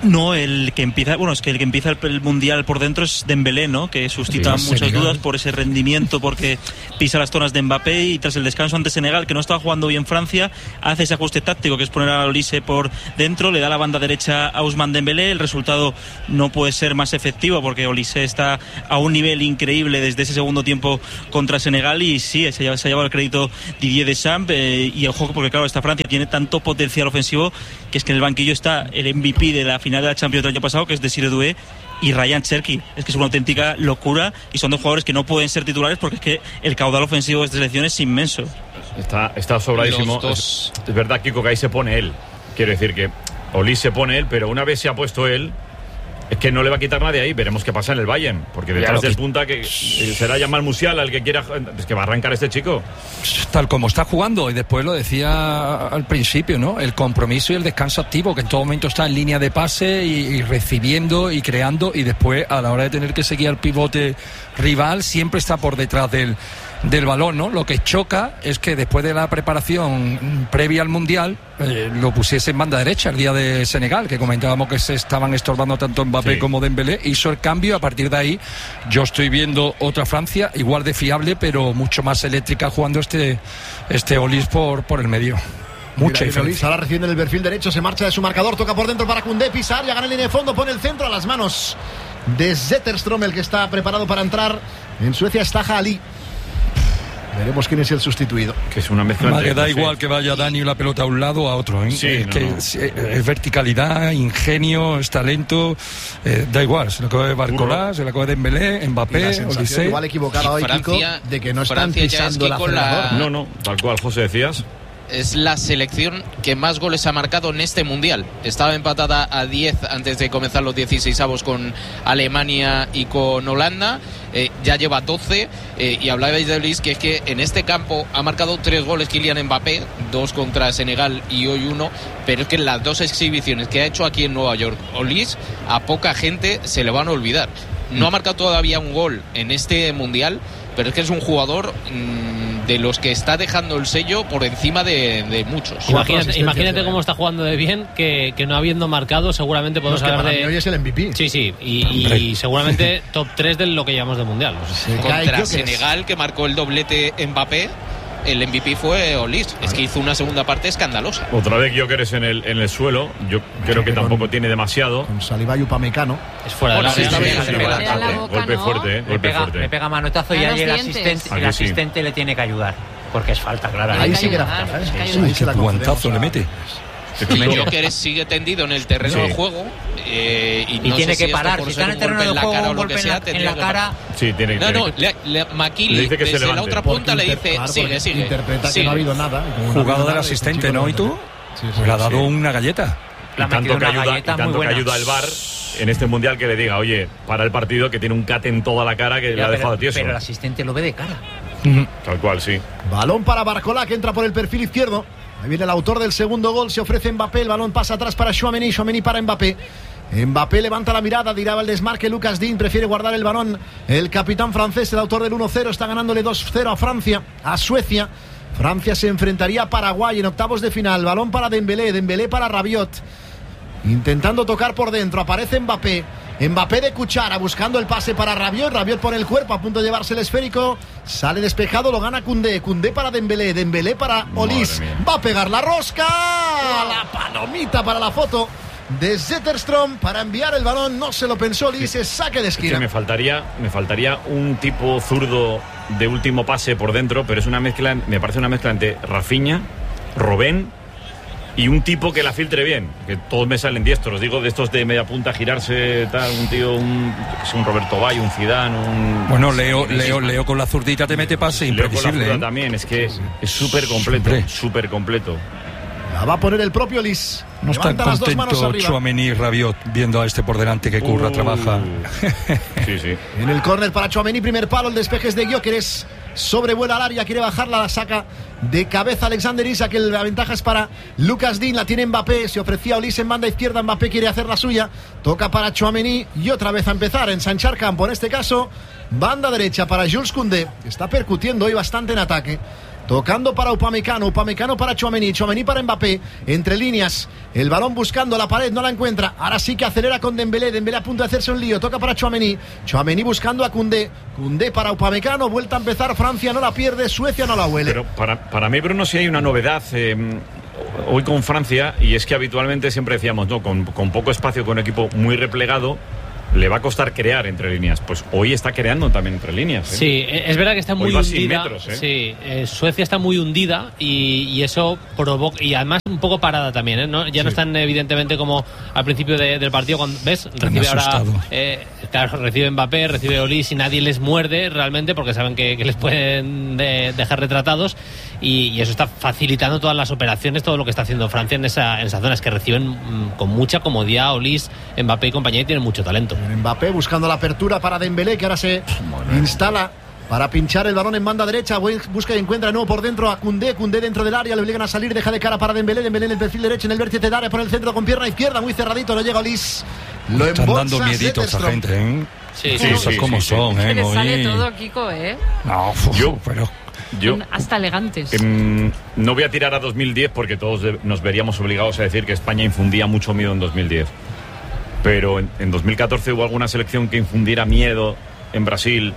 No, el que empieza, bueno, es que el que empieza el, el mundial por dentro es Dembélé, ¿no? Que suscita sí, muchas Senegal. dudas por ese rendimiento, porque pisa las zonas de Mbappé y tras el descanso ante Senegal, que no estaba jugando bien Francia, hace ese ajuste táctico que es poner a Olise por dentro, le da la banda derecha a Ousmane Dembélé, el resultado no puede ser más efectivo porque Olise está a un nivel increíble desde ese segundo tiempo contra Senegal y sí, se ha, se ha llevado el crédito Didier Deschamps eh, y ojo porque claro, esta Francia tiene tanto potencial ofensivo que es que en el banquillo está el M V P de la final de la Champions del año pasado, que es Desiré Doué, y Ryan Cherki. Es que es una auténtica locura y son dos jugadores que no pueden ser titulares porque es que el caudal ofensivo de esta selección es inmenso. Está, está sobradísimo. Es, es verdad, Kiko, que ahí se pone él. Quiero decir que Olise se pone él, pero una vez se ha puesto él, es que no le va a quitar nadie ahí. Veremos qué pasa en el Bayern, porque detrás claro, del punta que será Yamal Musiala el que quiera, es que va a arrancar este chico. Tal como está jugando, y después lo decía al principio, ¿no? El compromiso y el descanso activo, que en todo momento está en línea de pase y, y recibiendo y creando, y después a la hora de tener que seguir al pivote rival siempre está por detrás del del balón, ¿no? Lo que choca es que después de la preparación previa al Mundial eh, lo pusiese en banda derecha el día de Senegal, que comentábamos que se estaban estorbando tanto Mbappé sí. como Dembélé, hizo el cambio. A partir de ahí yo estoy viendo otra Francia igual de fiable pero mucho más eléctrica jugando este este Olise por, por el medio. Mucha diferencia. Ahora recibe en el perfil derecho, se marcha de su marcador, toca por dentro para Koundé, pisar, ya gana en línea de fondo, pone el centro a las manos de Zetterström, el que está preparado para entrar. En Suecia está Ali. Veremos quién es el sustituido. Que es una mezcla. Vale, da igual que vaya Dani la pelota a un lado o a otro, ¿eh? Sí, es, no, que no. Es, es verticalidad, ingenio, es talento. Eh, da igual, se la coge Barcola, se la coge Dembélé, Mbappé, Olise. Igual equivocado hoy, Kiko, de que no están pisando la acelerador. No, no, tal cual, José, decías. Es la selección que más goles ha marcado en este Mundial. Estaba empatada a diez antes de comenzar los dieciseisavos con Alemania y con Holanda. Eh, ya lleva doce. Eh, y hablabais de Olise, que es que en este campo ha marcado tres goles Kylian Mbappé, dos contra Senegal y hoy uno. Pero es que en las dos exhibiciones que ha hecho aquí en Nueva York, Olise, a poca gente se le van a olvidar. No ha marcado todavía un gol en este Mundial, pero es que es un jugador mmm, de los que está dejando el sello por encima de, de muchos. Imagínate, imagínate cómo está jugando de bien, que, que no habiendo marcado seguramente podemos no, hablar de... Hoy es el M V P. Sí, sí, y, y seguramente top tres de lo que llamamos de Mundial. O sea, sí. Contra Senegal, que marcó el doblete Mbappé, el M V P fue Olise. Es que hizo una segunda parte escandalosa. Otra vez Gyökeres en el, en el suelo. Yo creo que tampoco tiene demasiado. Con Saliba y Upamecano. Es fuera de la sí, sí, sí, sí, golpe fuerte, eh, le, golpe pega, fuerte. le pega manotazo y ahí el asistente, el asistente sí. le tiene que ayudar. Porque es falta, claro. Ahí sí que era falta. Qué guantazo le mete. Gyökeres sigue tendido en el terreno sí. de juego eh, y, y no tiene sé que si parar. Si está en el terreno de juego, un golpe en la, en la cara. Sí, tiene, no, no, tiene le, le, Makili le desde la otra punta le dice: claro, sigue, sigue. Interpreta sigue. que no ha habido nada. Jugado del asistente, ¿no? ¿Y tú? Sí, sí, pues le ha dado sí. una galleta. Y tanto que ayuda, y tanto que ayuda el V A R en este Mundial, que le diga: oye, para el partido, que tiene un cate en toda la cara que ya, le ha pero, dejado tieso. Pero el asistente lo ve de cara. Uh-huh. Tal cual, sí. Balón para Barcola, que entra por el perfil izquierdo. Ahí viene el autor del segundo gol, se ofrece Mbappé, el balón pasa atrás para Tchouaméni, Tchouaméni para Mbappé. Mbappé levanta la mirada, dirá el desmarque Lucas Digne, prefiere guardar el balón. El capitán francés, el autor del uno cero, está ganándole dos cero a Francia, a Suecia. Francia se enfrentaría a Paraguay en octavos de final. Balón para Dembélé, Dembélé para Rabiot. Intentando tocar por dentro, aparece Mbappé. Mbappé de cuchara, buscando el pase para Rabiot. Rabiot pone el cuerpo, a punto de llevarse el esférico. Sale despejado, lo gana Koundé. Koundé para Dembélé, Dembélé para Olise. Va a pegar la rosca. La palomita para la foto de Zetterström para enviar el balón. No se lo pensó Olise, saque de esquina. Es que me faltaría, me faltaría un tipo zurdo de último pase por dentro, pero es una mezcla, me parece una mezcla entre Rafinha, Robben y un tipo que la filtre bien, que todos me salen diestros, digo, de estos de media punta, girarse, tal, un tío, un, un Roberto Bayo, un Zidane, un... Bueno, Leo, Leo, Leo con la zurdita te mete pase imprevisible. Leo con la zurda ¿eh? también, es que es súper completo, súper completo. La va a poner el propio Olise. No está contento Tchouaméni y Rabiot viendo a este por delante que curra, uh, trabaja. Sí, sí. En el córner para Tchouaméni, primer palo, el despeje es de Gyökeres. Sobrevuela al área, quiere bajarla, la saca de cabeza Alexander Isak, que la ventaja es para Lucas Digne, la tiene Mbappé, se ofrecía Olise en banda izquierda, Mbappé quiere hacer la suya, toca para Tchouaméni y otra vez a empezar a ensanchar campo, en este caso banda derecha para Jules Koundé, que está percutiendo hoy bastante en ataque. tocando para Upamecano, Upamecano para Tchouaméni, Tchouaméni para Mbappé, entre líneas, el balón buscando la pared, no la encuentra, ahora sí que acelera con Dembélé, Dembélé a punto de hacerse un lío, toca para Tchouaméni, Tchouaméni buscando a Koundé, Koundé para Upamecano, vuelta a empezar, Francia no la pierde, Suecia no la huele. Pero para, para mí, Bruno, sí hay una novedad eh, hoy con Francia, y es que habitualmente siempre decíamos, no, con, con poco espacio, con un equipo muy replegado, le va a costar crear entre líneas. Pues hoy está creando también entre líneas, ¿eh? Sí, es verdad que está muy hoy va hundida. sin metros, ¿eh? Sí, eh, Suecia está muy hundida y, y eso provoca, y además un poco parada también, ¿eh? ¿No? Ya sí. No están evidentemente como al principio de, del partido, cuando ves, recibe ahora eh, claro, recibe Mbappé, recibe Olís y nadie les muerde realmente porque saben que, que les pueden de, dejar retratados, y, y eso está facilitando todas las operaciones, todo lo que está haciendo Francia en esa en esas zonas que reciben mm, con mucha comodidad Olís, Mbappé y compañía, y tienen mucho talento. Mbappé buscando la apertura para Dembélé, que ahora se instala para pinchar el balón en banda derecha, busca y encuentra de nuevo por dentro a Koundé, Koundé dentro del área, le obligan a salir, deja de cara para Dembélé, Dembélé en el perfil derecho, en el vértice de área, por el centro con pierna izquierda, muy cerradito, no llega Olís, lo están dando miedito a esta gente, ¿eh? Sí, sí, sí, como sí, son, sí. ¿eh? Que les sale todo, Kiko, ¿eh? No, uf, yo, pero... Yo, hasta elegantes. Eh, no voy a tirar a dos mil diez porque todos de, nos veríamos obligados a decir que España infundía mucho miedo en dos mil diez. Pero en, en dos mil catorce hubo alguna selección que infundiera miedo en Brasil,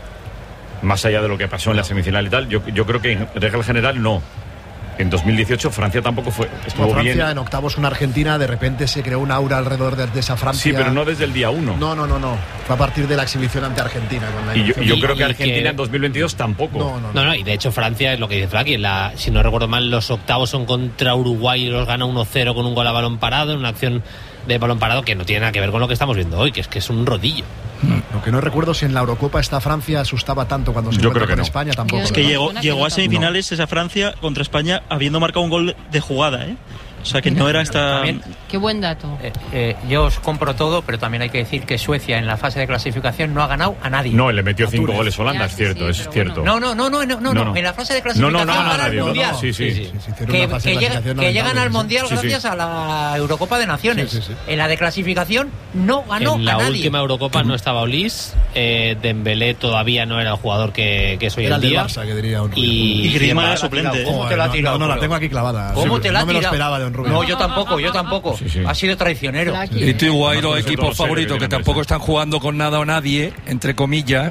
más allá de lo que pasó en la semifinal y tal. Yo, yo creo que en regla general no. En dos mil dieciocho Francia tampoco fue estuvo Francia bien. En octavos con Argentina, de repente se creó un aura alrededor de, de esa Francia. Sí, pero no desde el día uno. No, no, no, no. Fue a partir de la exhibición ante Argentina. Con la y yo, yo creo y, que Argentina que... en dos mil veintidós tampoco. No, no, no. No, no, y de hecho Francia es lo que dice Flaki. La, si no recuerdo mal, los octavos son contra Uruguay y los gana uno cero con un gol a balón parado, en una acción de balón parado que no tiene nada que ver con lo que estamos viendo hoy, que es que es un rodillo. Lo que no recuerdo si en la Eurocopa esta Francia asustaba tanto cuando se Yo encuentra creo que con no. España, tampoco. Es que ¿no? llegó, llegó a semifinales no. esa Francia contra España habiendo marcado un gol de jugada, ¿eh? O sea que no era esta... También, qué buen dato. Eh, eh, yo os compro todo, pero también hay que decir que Suecia en la fase de clasificación no ha ganado a nadie. No, le metió cinco goles Holanda, ya, es cierto, sí, es cierto. Bueno. No, no, no, no, no, no, no, en la fase de clasificación no, no, no, para nadie, el Mundial. No, no, sí, sí. sí, sí. sí, sí que, que, llega, que llegan al Mundial sí, gracias sí. a la Eurocopa de Naciones. Sí, sí, sí. En la de clasificación no ganó en a nadie. En la última Eurocopa no estaba Olís, eh, Dembélé todavía no era el jugador que, que es hoy era en día. Barça, que diría un y, y Grima era suplente. ¿Cómo te la ha tirado? No, no, la tengo aquí clavada. ¿Cómo te la ha tirado? No me lo esperaba de un Rubio. No, yo tampoco, yo tampoco. Sí, sí. Ha sido traicionero. Y tú igual los equipos favoritos que tampoco están jugando con nada o nadie, entre comillas,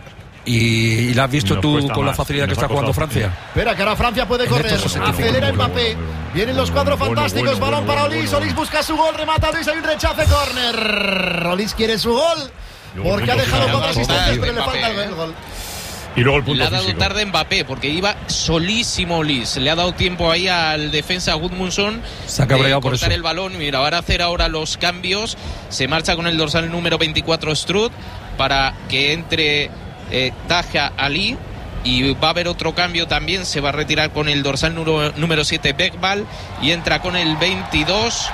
y, y la has visto tú con la facilidad que está jugando Francia. Espera, que ahora Francia puede correr. Acelera Mbappé. Vienen los cuatro fantásticos. Balón para Olís. Olís busca su gol. Remata Olís. Hay un rechace. Córner. Olís quiere su gol. Porque ha dejado cuatro asistencias, pero le falta el gol. Y luego el punto le ha dado físico. tarde Mbappé porque iba solísimo Olís. Le ha dado tiempo ahí al defensa Gudmundsson se ha cabreado de por cortar eso. el balón. Mira, van a hacer ahora los cambios. Se marcha con el dorsal número veinticuatro Struth para que entre eh, Taha Ali. Y va a haber otro cambio también. Se va a retirar con el dorsal número, número siete Bekbal. Y entra con el veintidós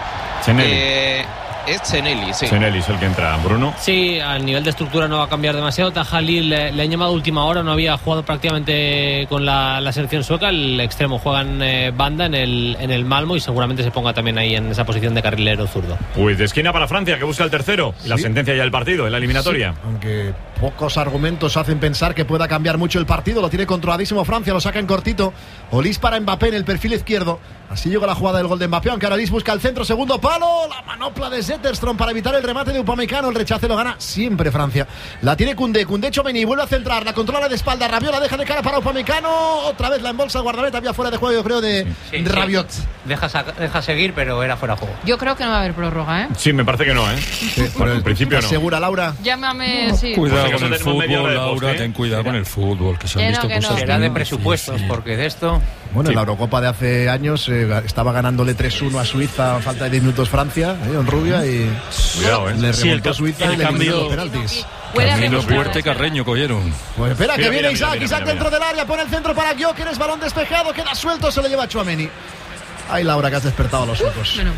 eh, es Zenelli, sí. Zenelli es el que entra, Bruno. Sí, al nivel de estructura no va a cambiar demasiado. Tajali le, le han llamado última hora, no había jugado prácticamente con la, la selección sueca. El extremo juega en eh, banda en el, en el Malmo y seguramente se ponga también ahí en esa posición de carrilero zurdo. Pues de esquina para Francia, que busca el tercero. Y la sí. sentencia ya del partido, en la eliminatoria. Sí, aunque pocos argumentos hacen pensar que pueda cambiar mucho el partido. Lo tiene controladísimo Francia, lo saca en cortito. Olís para Mbappé en el perfil izquierdo. Así llega la jugada del gol de Mbappé, aunque ahora Olís busca el centro, segundo palo, la manopla de Zetterstrom para evitar el remate de Upamecano. El rechace lo gana siempre Francia. La tiene Koundé, Koundé Tchouaméni, vuelve a centrar, la controla de espalda, Rabiot la deja de cara para Upamecano, otra vez la embolsa el guardameta, había fuera de juego yo creo de sí, Rabiot. Sí. Deja, deja seguir, pero era fuera de juego. Yo creo que no va a haber prórroga, ¿eh? Sí, me parece que no, ¿eh? Sí, bueno, en principio no. ¿Segura, Laura? Llámame, sí. Cuidado pues con el fútbol, Laura, ten cuidado con el fútbol, que se han visto cosas. Será de presupuestos, porque de esto... Bueno, sí. En la Eurocopa de hace años eh, estaba ganándole tres uno a Suiza a falta de diez minutos Francia, eh, en Rubia, y cuidado, eh. le sí, remontó a Suiza y le cambio los penaltis. Camino Fuerte Carreño cogieron. Pues espera, mira, que viene mira, Isaac, mira, Isaac mira, dentro mira. del área, pone el centro para Gyökeres, balón despejado, queda suelto, se lo lleva a Tchouaméni. Ay, Laura, que has despertado a los ojos. Bueno,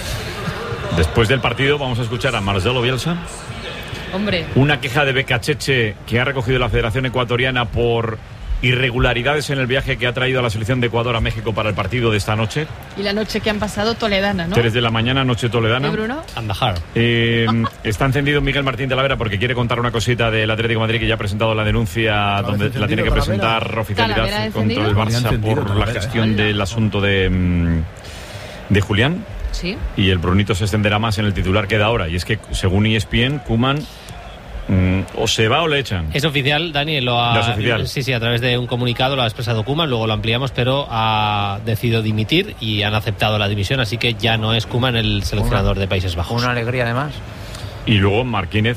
Después del partido vamos a escuchar a Marcelo Bielsa. hombre. Una queja de Becacheche que ha recogido la Federación Ecuatoriana por irregularidades en el viaje que ha traído a la selección de Ecuador a México para el partido de esta noche. Y la noche que han pasado toledana, ¿no? tres de la mañana, noche toledana. ¿Y Bruno? Andahar. Eh, está encendido Miguel Martín Talavera porque quiere contar una cosita del Atlético de Madrid, que ya ha presentado la denuncia donde la tiene que presentar oficialidad contra el Barça por la gestión del asunto de, de Julián. Sí. Y el Brunito se extenderá más en el titular que da ahora. Y es que, según E S P N, Koeman mm, o se va o le echan. Es oficial, Dani, lo ha... ¿Ya es oficial? Sí, sí, a través de un comunicado lo ha expresado Koeman, luego lo ampliamos, pero ha decidido dimitir y han aceptado la dimisión, así que ya no es Koeman el seleccionador una, de Países Bajos. Una alegría, además. Y luego Marquínez,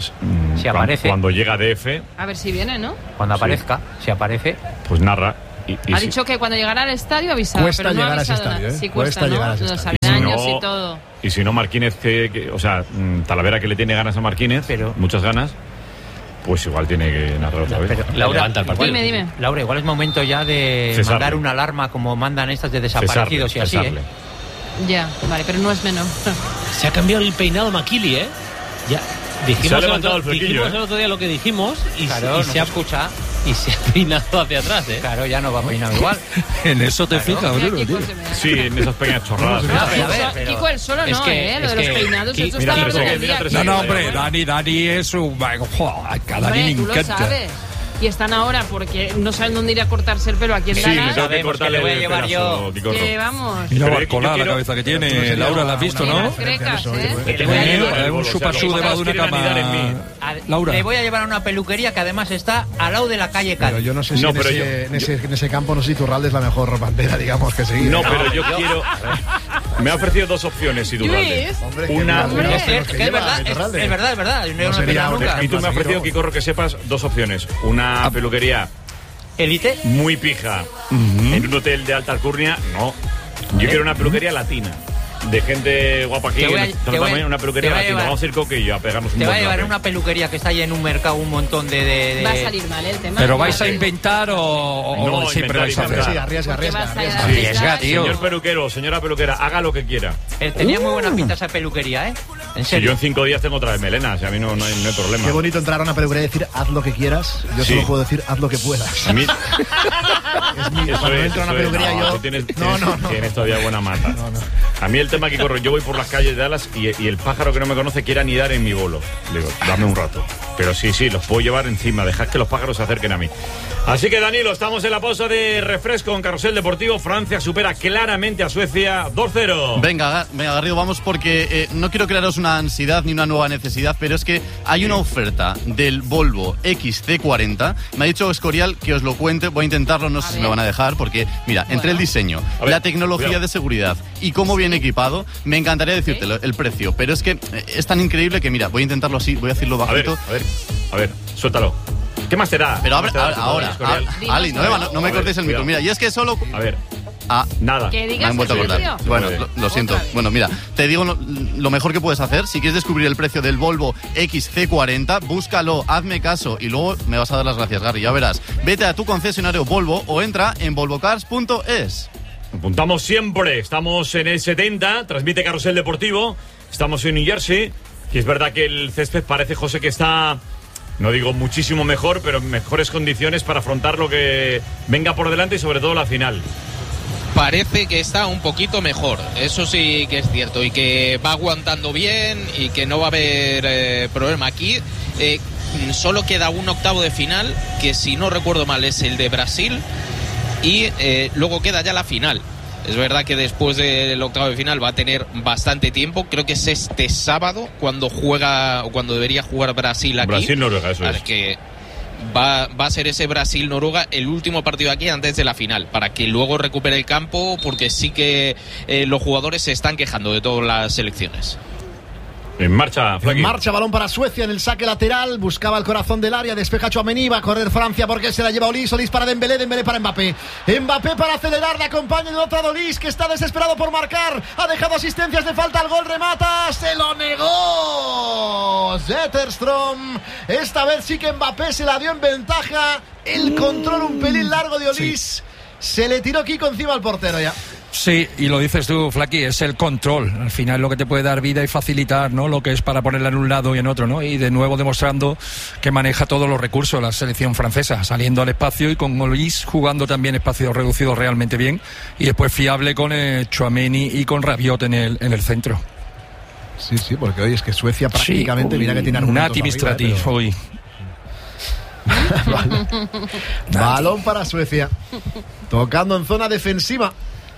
mm, si aparece. Cuando llega a D F, A ver si viene, ¿no? Cuando aparezca, sí. si aparece. Pues narra. Y, y ha si, dicho que cuando llegara al estadio avisaba, cuesta pero no llegar ha a ese avisado estadio, nada. ¿eh? Sí, Cuesta cuesta, llegar ¿no? a ese Los estadio. años no, y todo. Y si no, Marquínez, que, que, o sea, mm, Talavera, que le tiene ganas a Marquínez, pero muchas ganas, pues igual tiene que narrar otra vez. Pero, Laura, igual, dime, dime. Laura, igual es momento ya de Cesarle. mandar una alarma como mandan estas de desaparecidos Cesarle, y así, ¿eh? Ya, vale, pero no es menor. Se ha cambiado el peinado Maquili, ¿eh? Ya. Dijimos, Se ha el levantado otro, el flequillo, dijimos ¿eh? el otro día lo que dijimos y, Claro, y no se, se ha, escucha. y se ha peinado hacia atrás, ¿eh? Claro, ya no va peinado igual. En eso te fijas, Bruno, tío. Sí, en esas pequeñas chorradas. No, pero a ver, pero- Kiko, el solo Es no, que- ¿eh? Lo es de los que- peinados, Ki- eso mira, está tres hablando segundos, mira, tres No, no, segundos. hombre, Dani, Dani es un... jo, a Dani le Hombre, tú lo encanta. sabes. Y están ahora porque no saben dónde ir a cortarse el pelo aquí en Sí, Dana. me tengo que Sabemos cortar que le voy a el llevar pelazo, yo. Kikorro. Que vamos. Mira Pero la yo colada, la quiero- cabeza que tiene. sería Laura, la has visto, Tiene ¿no? las crecas, Eso, ¿eh? oye, Que le voy a Tiene llevar. un supasú debajo de una Quieren anidar en mí. cama. A- Laura. Le voy a llevar a una peluquería que además está al lado de la calle Pero Cádiz. yo no sé si No, en, pero ese, yo- en, ese, en ese campo, no sé si Turralde es la mejor bandera, digamos, que seguir. No, pero yo quiero. Me ha ofrecido dos opciones, Iturralde. Luis. Hombre, que Una. no, Hombre, no, es, pero es que que es lleva verdad, es, Iturralde. es verdad, es verdad. No, no, sería no, un nunca. Y tú me has ofrecido, Seguido. Kikorro, que sepas dos opciones. Una peluquería ¿Elite? muy pija en un hotel de alta alcurnia. No. Yo quiero una peluquería latina. De gente guapa aquí. Te voy a- que nos te trata voy a- bien, una peluquería te voy a latina. llevar- Vamos a ir Coque y yo a pegarnos un Te va a buen llevar a rato. una peluquería que está ahí en un mercado un montón de... de- de- Va a salir mal el tema. ¿Pero vais a inventar o, o No, siempre inventar, vais a hacer? inventar. Sí, arriesga, Porque arriesga, vas a arriesga. arriesgar. Arriesga, tío. Señor peluquero, señora peluquera, haga lo que quiera. Eh, tenía muy buena pinta esa peluquería, ¿eh? En Si serio. yo en cinco días tengo otra vez melenas, a mí no, no, hay, no hay problema. Qué bonito entrar a una peluquería y decir haz lo que quieras. Yo Sí. solo puedo decir haz lo que puedas. A mí, Es mi, eso cuando es, entro a una eso es. peluquería No, yo. tú tienes, no, tienes- no, no. tienes todavía buena mata. No, no. A mí el tema que corro, yo voy por las calles de Dallas y, y el pájaro que no me conoce quiere anidar en mi bolo. Le digo, dame un rato. Pero sí, sí, los puedo llevar encima, dejad que los pájaros se acerquen a mí. Así que Danilo, estamos en la pausa de refresco en Carrusel Deportivo. Francia supera claramente a Suecia dos cero. Venga, Ga- venga, Garrido, vamos porque eh, no quiero crearos una ansiedad ni una nueva necesidad, pero es que hay una oferta del Volvo X C cuarenta. Me ha dicho Escorial que os lo cuente, voy a intentarlo, no sé si me van a dejar, porque mira, entre el diseño, A ver, la tecnología cuidado. de seguridad y cómo viene equipado, me encantaría decírtelo, el precio, pero es que eh, es tan increíble que mira, voy a intentarlo así, voy a decirlo A ver, bajito. a ver, a ver, suéltalo. ¿Qué más te da? Pero ¿Qué abre- más te da, ahora, Escorial? ahora, Ali, no, me va- no me A ver, cortéis el micro, cuidado. mira, y es que solo... A ver, Ah, nada. Que me digas han vuelto a el cortar. precio. Bueno, Otra lo, vez. lo siento. Otra vez. Bueno, mira, te digo lo, lo mejor que puedes hacer. Si quieres descubrir el precio del Volvo X C cuarenta, búscalo, hazme caso y luego me vas a dar las gracias, Gary. Ya verás. Vete a tu concesionario Volvo o entra en volvocars punto es. Apuntamos siempre, estamos en el setenta, transmite Carrusel Deportivo, estamos en New Jersey, y es verdad que el césped parece, José, que está, no digo muchísimo mejor, pero en mejores condiciones para afrontar lo que venga por delante y sobre todo la final. Parece que está un poquito mejor, eso sí que es cierto, y que va aguantando bien y que no va a haber eh, problema aquí. Eh, solo queda un octavo de final, que si no recuerdo mal es el de Brasil, y eh, luego queda ya la final. Es verdad que después del octavo de final va a tener bastante tiempo. Creo que es este sábado cuando juega o cuando debería jugar Brasil aquí. Brasil-Noruega, eso Así es. que va, va a ser ese Brasil-Noruega el último partido aquí antes de la final, para que luego recupere el campo, porque sí que eh, los jugadores se están quejando de todas las selecciones. En marcha, Flaqui. En marcha, balón para Suecia en el saque lateral. Buscaba el corazón del área, despeja Tchouaméni. Va a correr Francia porque se la lleva Olís. Olís para Dembélé, Dembélé para Mbappé. Mbappé para acelerar, le acompaña de otra de Olís, que está desesperado por marcar. Ha dejado asistencias de falta al gol, remata. Se lo negó Zetterstrom. Esta vez sí que Mbappé se la dio en ventaja. El control un pelín largo de Olís. Se le tiró Kiko encima al portero ya. Sí, y lo dices tú, Flaky, es el control. Al final lo que te puede dar vida y facilitar, ¿no? Lo que es para ponerla en un lado y en otro, ¿no? Y de nuevo demostrando que maneja todos los recursos la selección francesa, saliendo al espacio y con Olís jugando también espacios reducidos realmente bien, y después fiable con eh, Tchouaméni y con Rabiot en el, en el centro. Sí, sí, porque hoy es que Suecia prácticamente, sí, mira que tiene argumentos Nati Mistrati, pero... hoy. Vale. Balón para Suecia, tocando en zona defensiva.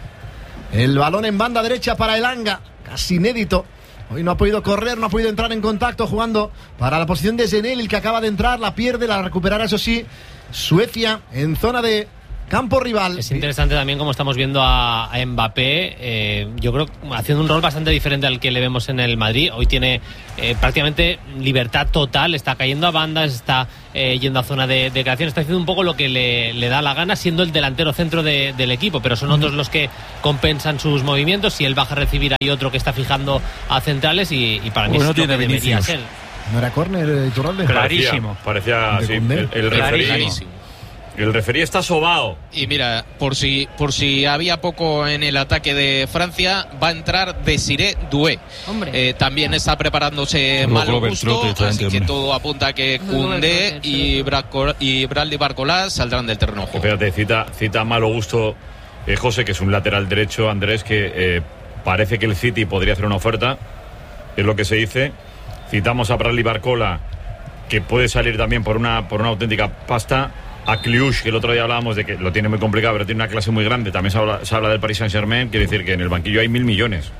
El balón en banda derecha para Elanga, casi inédito. Hoy no ha podido correr, no ha podido entrar en contacto, jugando para la posición de Zenel, el que acaba de entrar, la pierde, la recuperará, eso sí, Suecia en zona de campo rival. Es interesante también como estamos viendo a, a Mbappé, eh, yo creo haciendo un rol bastante diferente al que le vemos en el Madrid. Hoy tiene eh, prácticamente libertad total, está cayendo a bandas, está eh, yendo a zona de, de creación, está haciendo un poco lo que le, le da la gana, siendo el delantero centro de, del equipo, pero son otros los que compensan sus movimientos. Si él baja a recibir, hay otro que está fijando a centrales, y, y para mí bueno, es lo que debería ser. ¿No era córner, Iturralde? Clarísimo. Parecía, parecía sí, el, el referí. El referí está sobao. Y mira, por si por si había poco en el ataque de Francia, va a entrar Desiré Doué. Eh, también está preparándose Malo Gusto, así que todo apunta a que Koundé y, Bracco, y Bradley Barcola saldrán del terreno de juego. Espérate, cita, cita Malo Gusto, eh, José, que es un lateral derecho, Andrés, que eh, parece que el City podría hacer una oferta, es lo que se dice. Citamos a Bradley Barcola, que puede salir también por una, por una auténtica pasta. A Kliush, que el otro día hablábamos de que lo tiene muy complicado, pero tiene una clase muy grande. También se habla, se habla del Paris Saint-Germain, quiere decir que en el banquillo hay mil millones.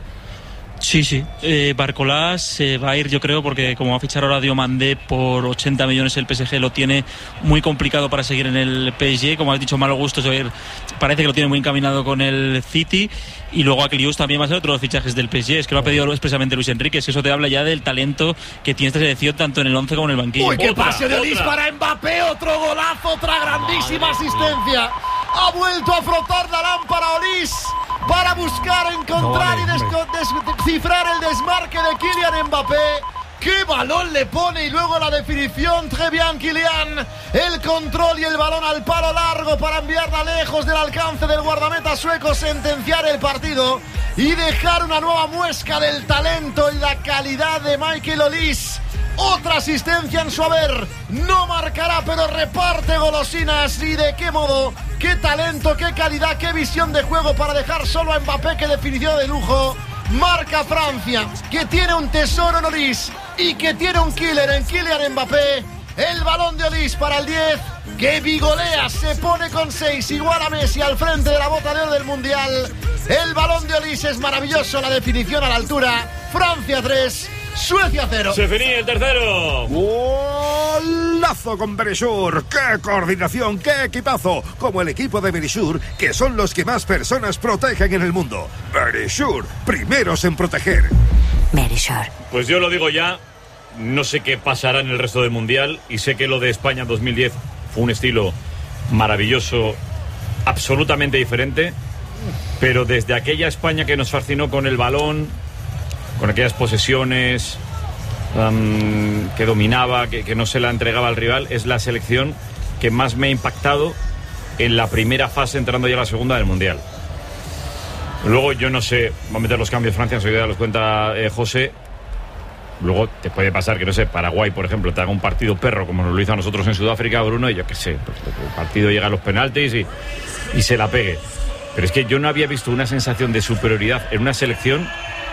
Sí, sí. Eh, Barcola se va a ir, yo creo, porque como va a fichar ahora Diomandé por ochenta millones, el P S G lo tiene muy complicado para seguir en el P S G. Como has dicho, Malo Gusto, parece que lo tiene muy encaminado con el City. Y luego a Kliush también va a ser otro de los fichajes del P S G. Es que lo ha pedido expresamente Luis Enrique. Es que eso te habla ya del talento que tiene esta selección, tanto en el once como en el banquillo. ¡Uy, qué pase de Olís para Mbappé! Otro golazo, otra grandísima asistencia. Ha vuelto a frotar la lámpara Olís para buscar, encontrar no, y descifrar el desmarque de Kylian Mbappé. ¡Qué balón le pone! Y luego la definición, très bien Kylian. El control y el balón al palo largo para enviarla lejos del alcance del guardameta sueco, sentenciar el partido y dejar una nueva muesca del talento y la calidad de Michael Olís. Otra asistencia en su haber. No marcará, pero reparte golosinas. ¿Y de qué modo? ¡Qué talento, qué calidad, qué visión de juego para dejar solo a Mbappé! ¡Qué definición de lujo! Marca Francia, que tiene un tesoro en Olís y que tiene un killer en Kylian Mbappé. El balón de Olís para el diez, que vigolea, se pone con seis, igual a Messi al frente de la bota de oro del Mundial. El balón de Olís es maravilloso, la definición a la altura. Francia tres, Suecia cero. Se finí el tercero. Golazo con Berisur. ¡Qué coordinación! ¡Qué equipazo! Como el equipo de Berisur, que son los que más personas protegen en el mundo. Berisur, primeros en proteger. Berisur. Pues yo lo digo ya. No sé qué pasará en el resto del Mundial. Y sé que lo de España dos mil diez fue un estilo maravilloso, absolutamente diferente. Pero desde aquella España que nos fascinó con el balón, con aquellas posesiones, um, que dominaba, que, que no se la entregaba al rival, es la selección que más me ha impactado en la primera fase, entrando ya a la segunda del Mundial. Luego yo no sé, va a meter los cambios Francia, enseguida los cuenta eh, José. Luego te puede pasar que, no sé, Paraguay, por ejemplo, te haga un partido perro como nos lo hizo a nosotros en Sudáfrica, Bruno, y yo qué sé, pues, el partido llega a los penaltis y, y se la pegue. Pero es que yo no había visto una sensación de superioridad en una selección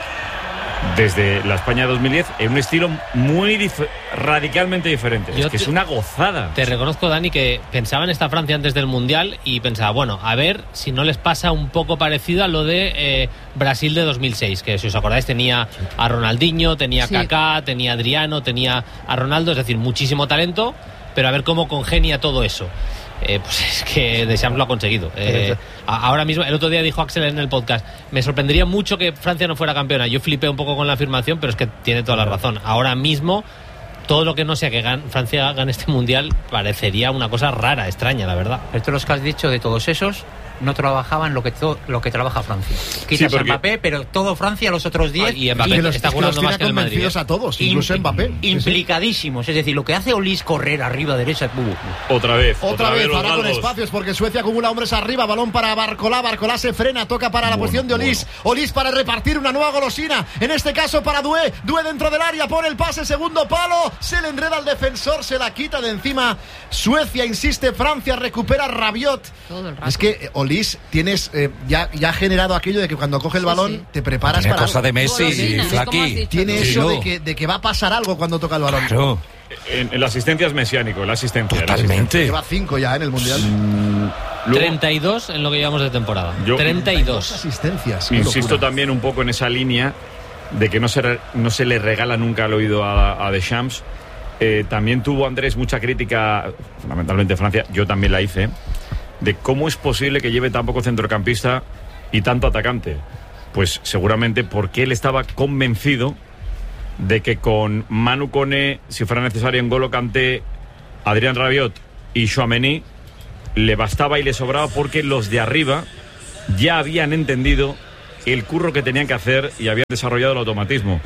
desde la España dos mil diez en un estilo muy dif- radicalmente diferente. Yo es que te, es una gozada. Te reconozco, Dani, que pensaba en esta Francia antes del Mundial y pensaba, bueno, a ver si no les pasa un poco parecido a lo de eh, Brasil de dos mil seis, que si os acordáis tenía a Ronaldinho, tenía a sí. Kaká, tenía a Adriano, tenía a Ronaldo, es decir, muchísimo talento, pero a ver cómo congenia todo eso. Eh, pues es que Deschamps lo ha conseguido. Eh, ahora mismo, el otro día dijo Axel en el podcast, me sorprendería mucho que Francia no fuera campeona. Yo flipé un poco con la afirmación, pero es que tiene toda la razón. Ahora mismo todo lo que no sea que gan- Francia gane este mundial parecería una cosa rara, extraña, la verdad. Esto los que has dicho de todos esos no trabajaban lo que to- lo que trabaja Francia. Quizás porque- Mbappé, pero todo Francia, los otros diez. Y Mbappé Y los- está es que los jugando tiene más que el Madrid. convencidos ¿eh? a todos, incluso Mbappé. Sí, sí. Implicadísimos. Es decir, lo que hace Olís correr arriba, derecha. Uh, Otra vez. Otra, vez, los ahora con galgos. espacios porque Suecia acumula hombres arriba, balón para Barcolá, Barcolá se frena, toca para la Bueno, posición de Olís, Olís para repartir una nueva golosina, en este caso para Doué, Doué dentro del área, pone el pase, segundo palo, se le enreda al defensor, se la quita de encima, Suecia insiste, Francia recupera Rabiot. Todo el rato. Es que eh, Olís tienes eh, ya, ya ha generado aquello de que cuando coge el Sí, balón sí. te preparas Tiene para cosa algo. de Messi, Golosina, ¿cómo has Flaqui. dicho? Tiene Sí, eso no. de que, de que va a pasar algo cuando toca el balón. Claro, En, en la asistencia es mesiánico, la asistencia. la totalmente. Lleva cinco ya en el Mundial. Luego- treinta y dos en lo que llevamos de temporada. Yo- treinta y dos. Asistencias. qué Insisto locura. también un poco en esa línea de que no se, re- no se le regala nunca al oído a, a Deschamps. Eh, también tuvo Andrés mucha crítica, fundamentalmente Francia, yo también la hice, de cómo es posible que lleve tan poco centrocampista y tanto atacante. Pues seguramente porque él estaba convencido de que con Manu Koné, si fuera necesario N'Golo Kanté, Adrián Rabiot y Tchouaméni, le bastaba y le sobraba porque los de arriba ya habían entendido el curro que tenían que hacer y habían desarrollado el automatismo.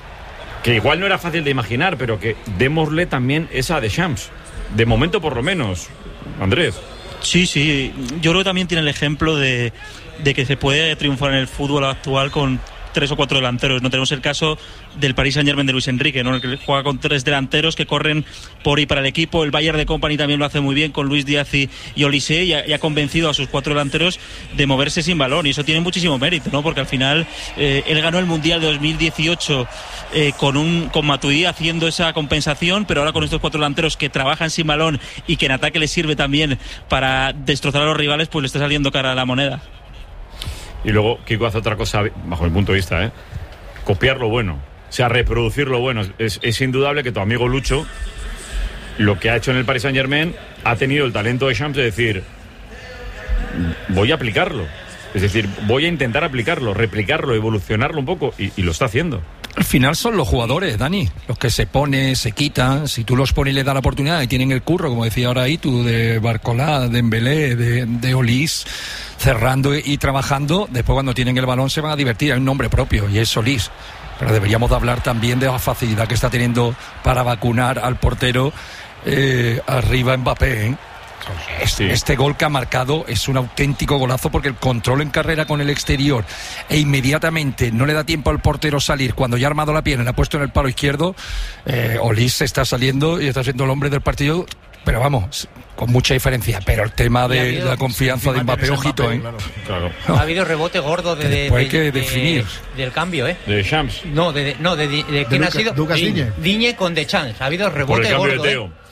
Que igual no era fácil de imaginar, pero que démosle también esa a Deschamps. De momento por lo menos, Andrés. Sí, sí, yo creo que también tiene el ejemplo de, de que se puede triunfar en el fútbol actual con tres o cuatro delanteros. No tenemos el caso del Paris Saint-Germain de Luis Enrique, ¿no? El que juega con tres delanteros que corren por y para el equipo. El Bayern de Company también lo hace muy bien con Luis Díaz y, y Olise, y ha, y ha convencido a sus cuatro delanteros de moverse sin balón, y eso tiene muchísimo mérito, ¿no? Porque al final eh, él ganó el Mundial de dos mil dieciocho eh, con un con Matuidi haciendo esa compensación, pero ahora con estos cuatro delanteros que trabajan sin balón y que en ataque les sirve también para destrozar a los rivales, pues le está saliendo cara a la moneda. Y luego Kiko hace otra cosa, bajo mi punto de vista, ¿eh? Copiar lo bueno. O sea, reproducir lo bueno. Es, es indudable que tu amigo Lucho, lo que ha hecho en el Paris Saint-Germain, ha tenido el talento de Champs de decir, voy a aplicarlo. Es decir, voy a intentar aplicarlo, replicarlo, evolucionarlo un poco, y, y lo está haciendo. Al final son los jugadores, Dani, los que se ponen, se quitan. Si tú los pones y les das la oportunidad y tienen el curro, como decía ahora Itu, de Barcolá, de Dembélé, de, de Olís, cerrando y, y trabajando, después cuando tienen el balón se van a divertir. Hay un nombre propio y es Olís. Pero deberíamos de hablar también de la facilidad que está teniendo para vacunar al portero eh, arriba Mbappé, ¿eh? Este, este gol que ha marcado es un auténtico golazo, porque el control en carrera con el exterior e inmediatamente no le da tiempo al portero salir cuando ya ha armado la pierna y la ha puesto en el palo izquierdo. eh, Olís se está saliendo y está siendo el hombre del partido, pero vamos, con mucha diferencia. Pero el tema de habido- la confianza de Mbappé, ojito, ¿eh? Claro. Ha habido rebote gordo de, Que de- después hay de- que de- definir. del cambio, ¿eh? De Champs. No, de, de- no, de, de, de quién ha Luca- sido. Lucas Digne. Digne con De Chance. Ha habido Por el rebote cambio gordo. de ¿eh? Teo.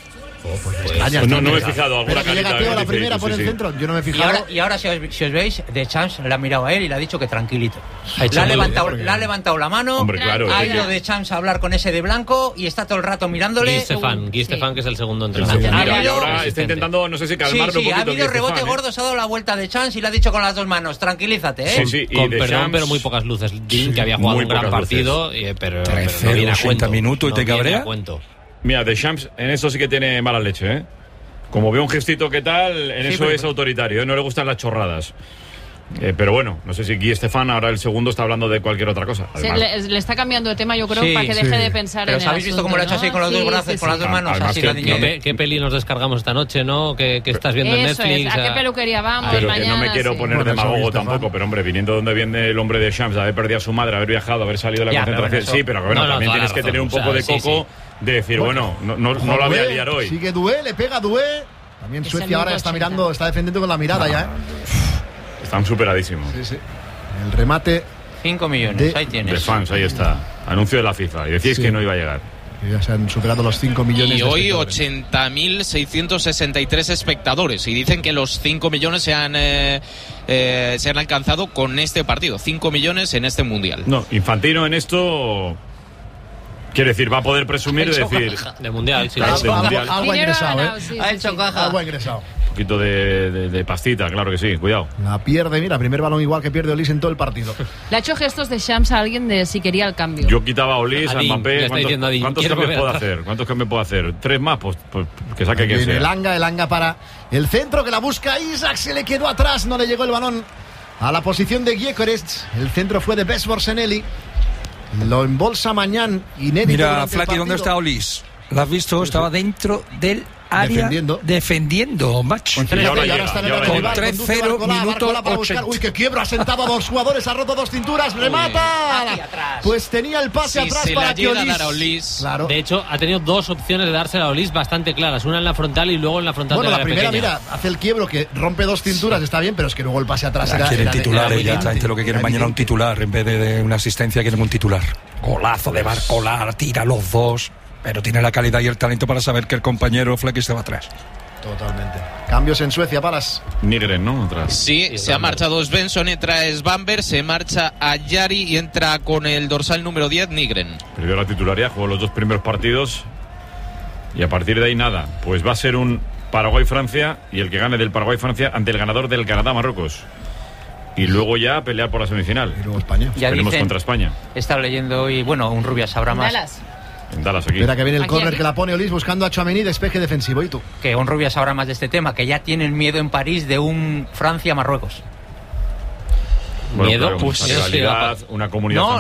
Extraña, Pues no, extraña. no me he fijado. Alguna Pero que llega carita, Teo a la dice, primera sí, por el sí. centro. Yo no me he Y fijado. ahora, y ahora si, os, si os veis, De Chance le ha mirado a él y le ha dicho que tranquilito. Ha hecho Le ha, muy levantado, bien, le ha levantado la mano, Hombre, claro, ha es ido que- De Chance a hablar con ese de blanco y está todo el rato mirándole. Guy Stefan, Guy Sí. Stefan, que es el segundo Sí, entrenador. mira, Ha y habido- ahora está asistente. intentando, no sé si Sí, calmarlo sí, un poquito. ha habido Guy rebote Stefan, ¿eh? gordo, se ha dado la vuelta De Chance y le ha dicho con las dos manos, tranquilízate, ¿eh? Sí, sí, y Con de perdón, Champs- pero muy pocas luces. Dean, que había jugado muy un gran pocas luces. partido, y, pero, pero trece, no viene a ochenta cuento. minutos y No te viene cabrea. a cuento. Mira, Deschamps en eso sí que tiene mala leche, ¿eh? Como ve un gestito que tal, en Sí, eso pero- es autoritario, ¿eh? No le gustan las chorradas. Eh, pero bueno, no sé si Guy Stefan, ahora el segundo, está hablando de cualquier otra cosa. Se Además, le, le está cambiando de tema, yo creo, Sí, para que sí. deje de pensar Pero en el ¿habéis visto cómo lo ha hecho asunto, así con los ¿no? dos Sí, brazos, sí, con las sí. dos manos? Además Así que la no niña. ¿Qué, qué peli nos descargamos esta noche, no? ¿Qué, qué estás viendo Eso en Netflix? es, ¿a qué peluquería vamos pero que mañana? no me quiero Sí. poner Bueno, eso demagogo Guy Stefan. tampoco, pero hombre, viniendo de donde viene el hombre de Champs, de haber perdido a su madre, haber viajado, haber salido de la Ya, pero concentración. eso- Sí, pero que bueno, No, no, también toda tienes la que razón, tener un o sea, poco de sí, coco de decir, bueno, no, no, no la voy a Doué, liar hoy. Sigue Doué, le pega Doué. También Es el Suecia ahora minuto está ochenta. mirando, está defendiendo con la mirada ya, ¿eh? Están superadísimos. Sí, sí. El remate cinco millones, De- ahí De tienes. fans, ahí está. Anuncio de la FIFA. Y decíais Sí. que no iba a llegar. que ya se han superado los cinco millones Y de hoy espectadores. ochenta mil seiscientos sesenta y tres espectadores. Y dicen que los cinco millones se han, eh, eh, se han alcanzado con este partido. cinco millones en este mundial. No, Infantino en esto. Quiere decir, va a poder presumir de decir. De mundial, sí. Claro, Algo, de algo- mundial. algo ha Dinero ingresado, ganado, ¿eh? sí, Ha sí, hecho sí. caja. Algo ha ingresado. poquito de, de, de pastita, claro que sí, cuidado. La pierde, mira, primer balón igual que pierde Olís en todo el partido. Le ha hecho gestos de Shams a alguien de si quería el cambio. Yo quitaba a Olís, a Adín, Mbappé. ya está diciendo Adín, ¿Cuántos, quiero cambios volver puedo atrás. hacer? ¿Cuántos cambios puedo hacer? ¿Tres más? Pues, pues que saque quien Viene sea. el Anga, el Anga para el centro que la busca Isaac, se le quedó atrás, no le llegó el balón a la posición de Gyökeres. El centro fue de Besborsenelli. Lo embolsa Mañán, inédito. Mira, durante el Flaky, ¿dónde partido. está Olís? ¿Lo has visto? Estaba dentro del área Defendiendo. defendiendo, macho. Con tres cero, y ahora está en el área Con rival, tres conduce cero, Barcola, minuto Barcola para buscar. ochenta. Uy, qué quiebra, ha sentado a dos jugadores, ha roto dos cinturas, remata. Pues tenía el pase Si atrás se para la que llega a Olís. dar a Olís. Claro. De hecho, ha tenido dos opciones de dársela a Olís bastante claras. Una en la frontal y luego en la frontal Bueno, de la la primera, pequeña. mira, hace el quiebro que rompe dos cinturas, está bien, pero es que luego el pase atrás Ya era. quieren era de- titulares, era ya muy esta gente lo que quiere era mañana un evidente. titular en vez de, de una asistencia, quieren un titular. Golazo de Barcola, tira los dos, pero tiene la calidad y el talento para saber que el compañero Fleck se va atrás. Totalmente. Cambios en Suecia, Palas. Nigren, ¿no? Atrás. Sí, se ha marchado Svensson, entra Svanberg, se marcha Ayari y entra con el dorsal número diez, Nigren. Perdió la titularidad, jugó los dos primeros partidos y a partir de ahí nada. Pues va a ser un Paraguay-Francia y el que gane del Paraguay-Francia ante el ganador del Canadá-Marruecos. Y luego ya pelear por la semifinal. Y luego España. Ya Veremos dicen- contra España. He estado leyendo hoy, bueno, un Rubias sabrá más. Dallas. En Dallas aquí. Espera que viene el Aquí, córner aquí. que la pone Olís buscando a Tchouaméni, despeje defensivo. ¿Y tú? Que un Rubias sabrá más de este tema, que ya tienen miedo en París de un Francia-Marruecos. Bueno, Miedo, claro, pues una eso sí, rivalidad, una comunidad No,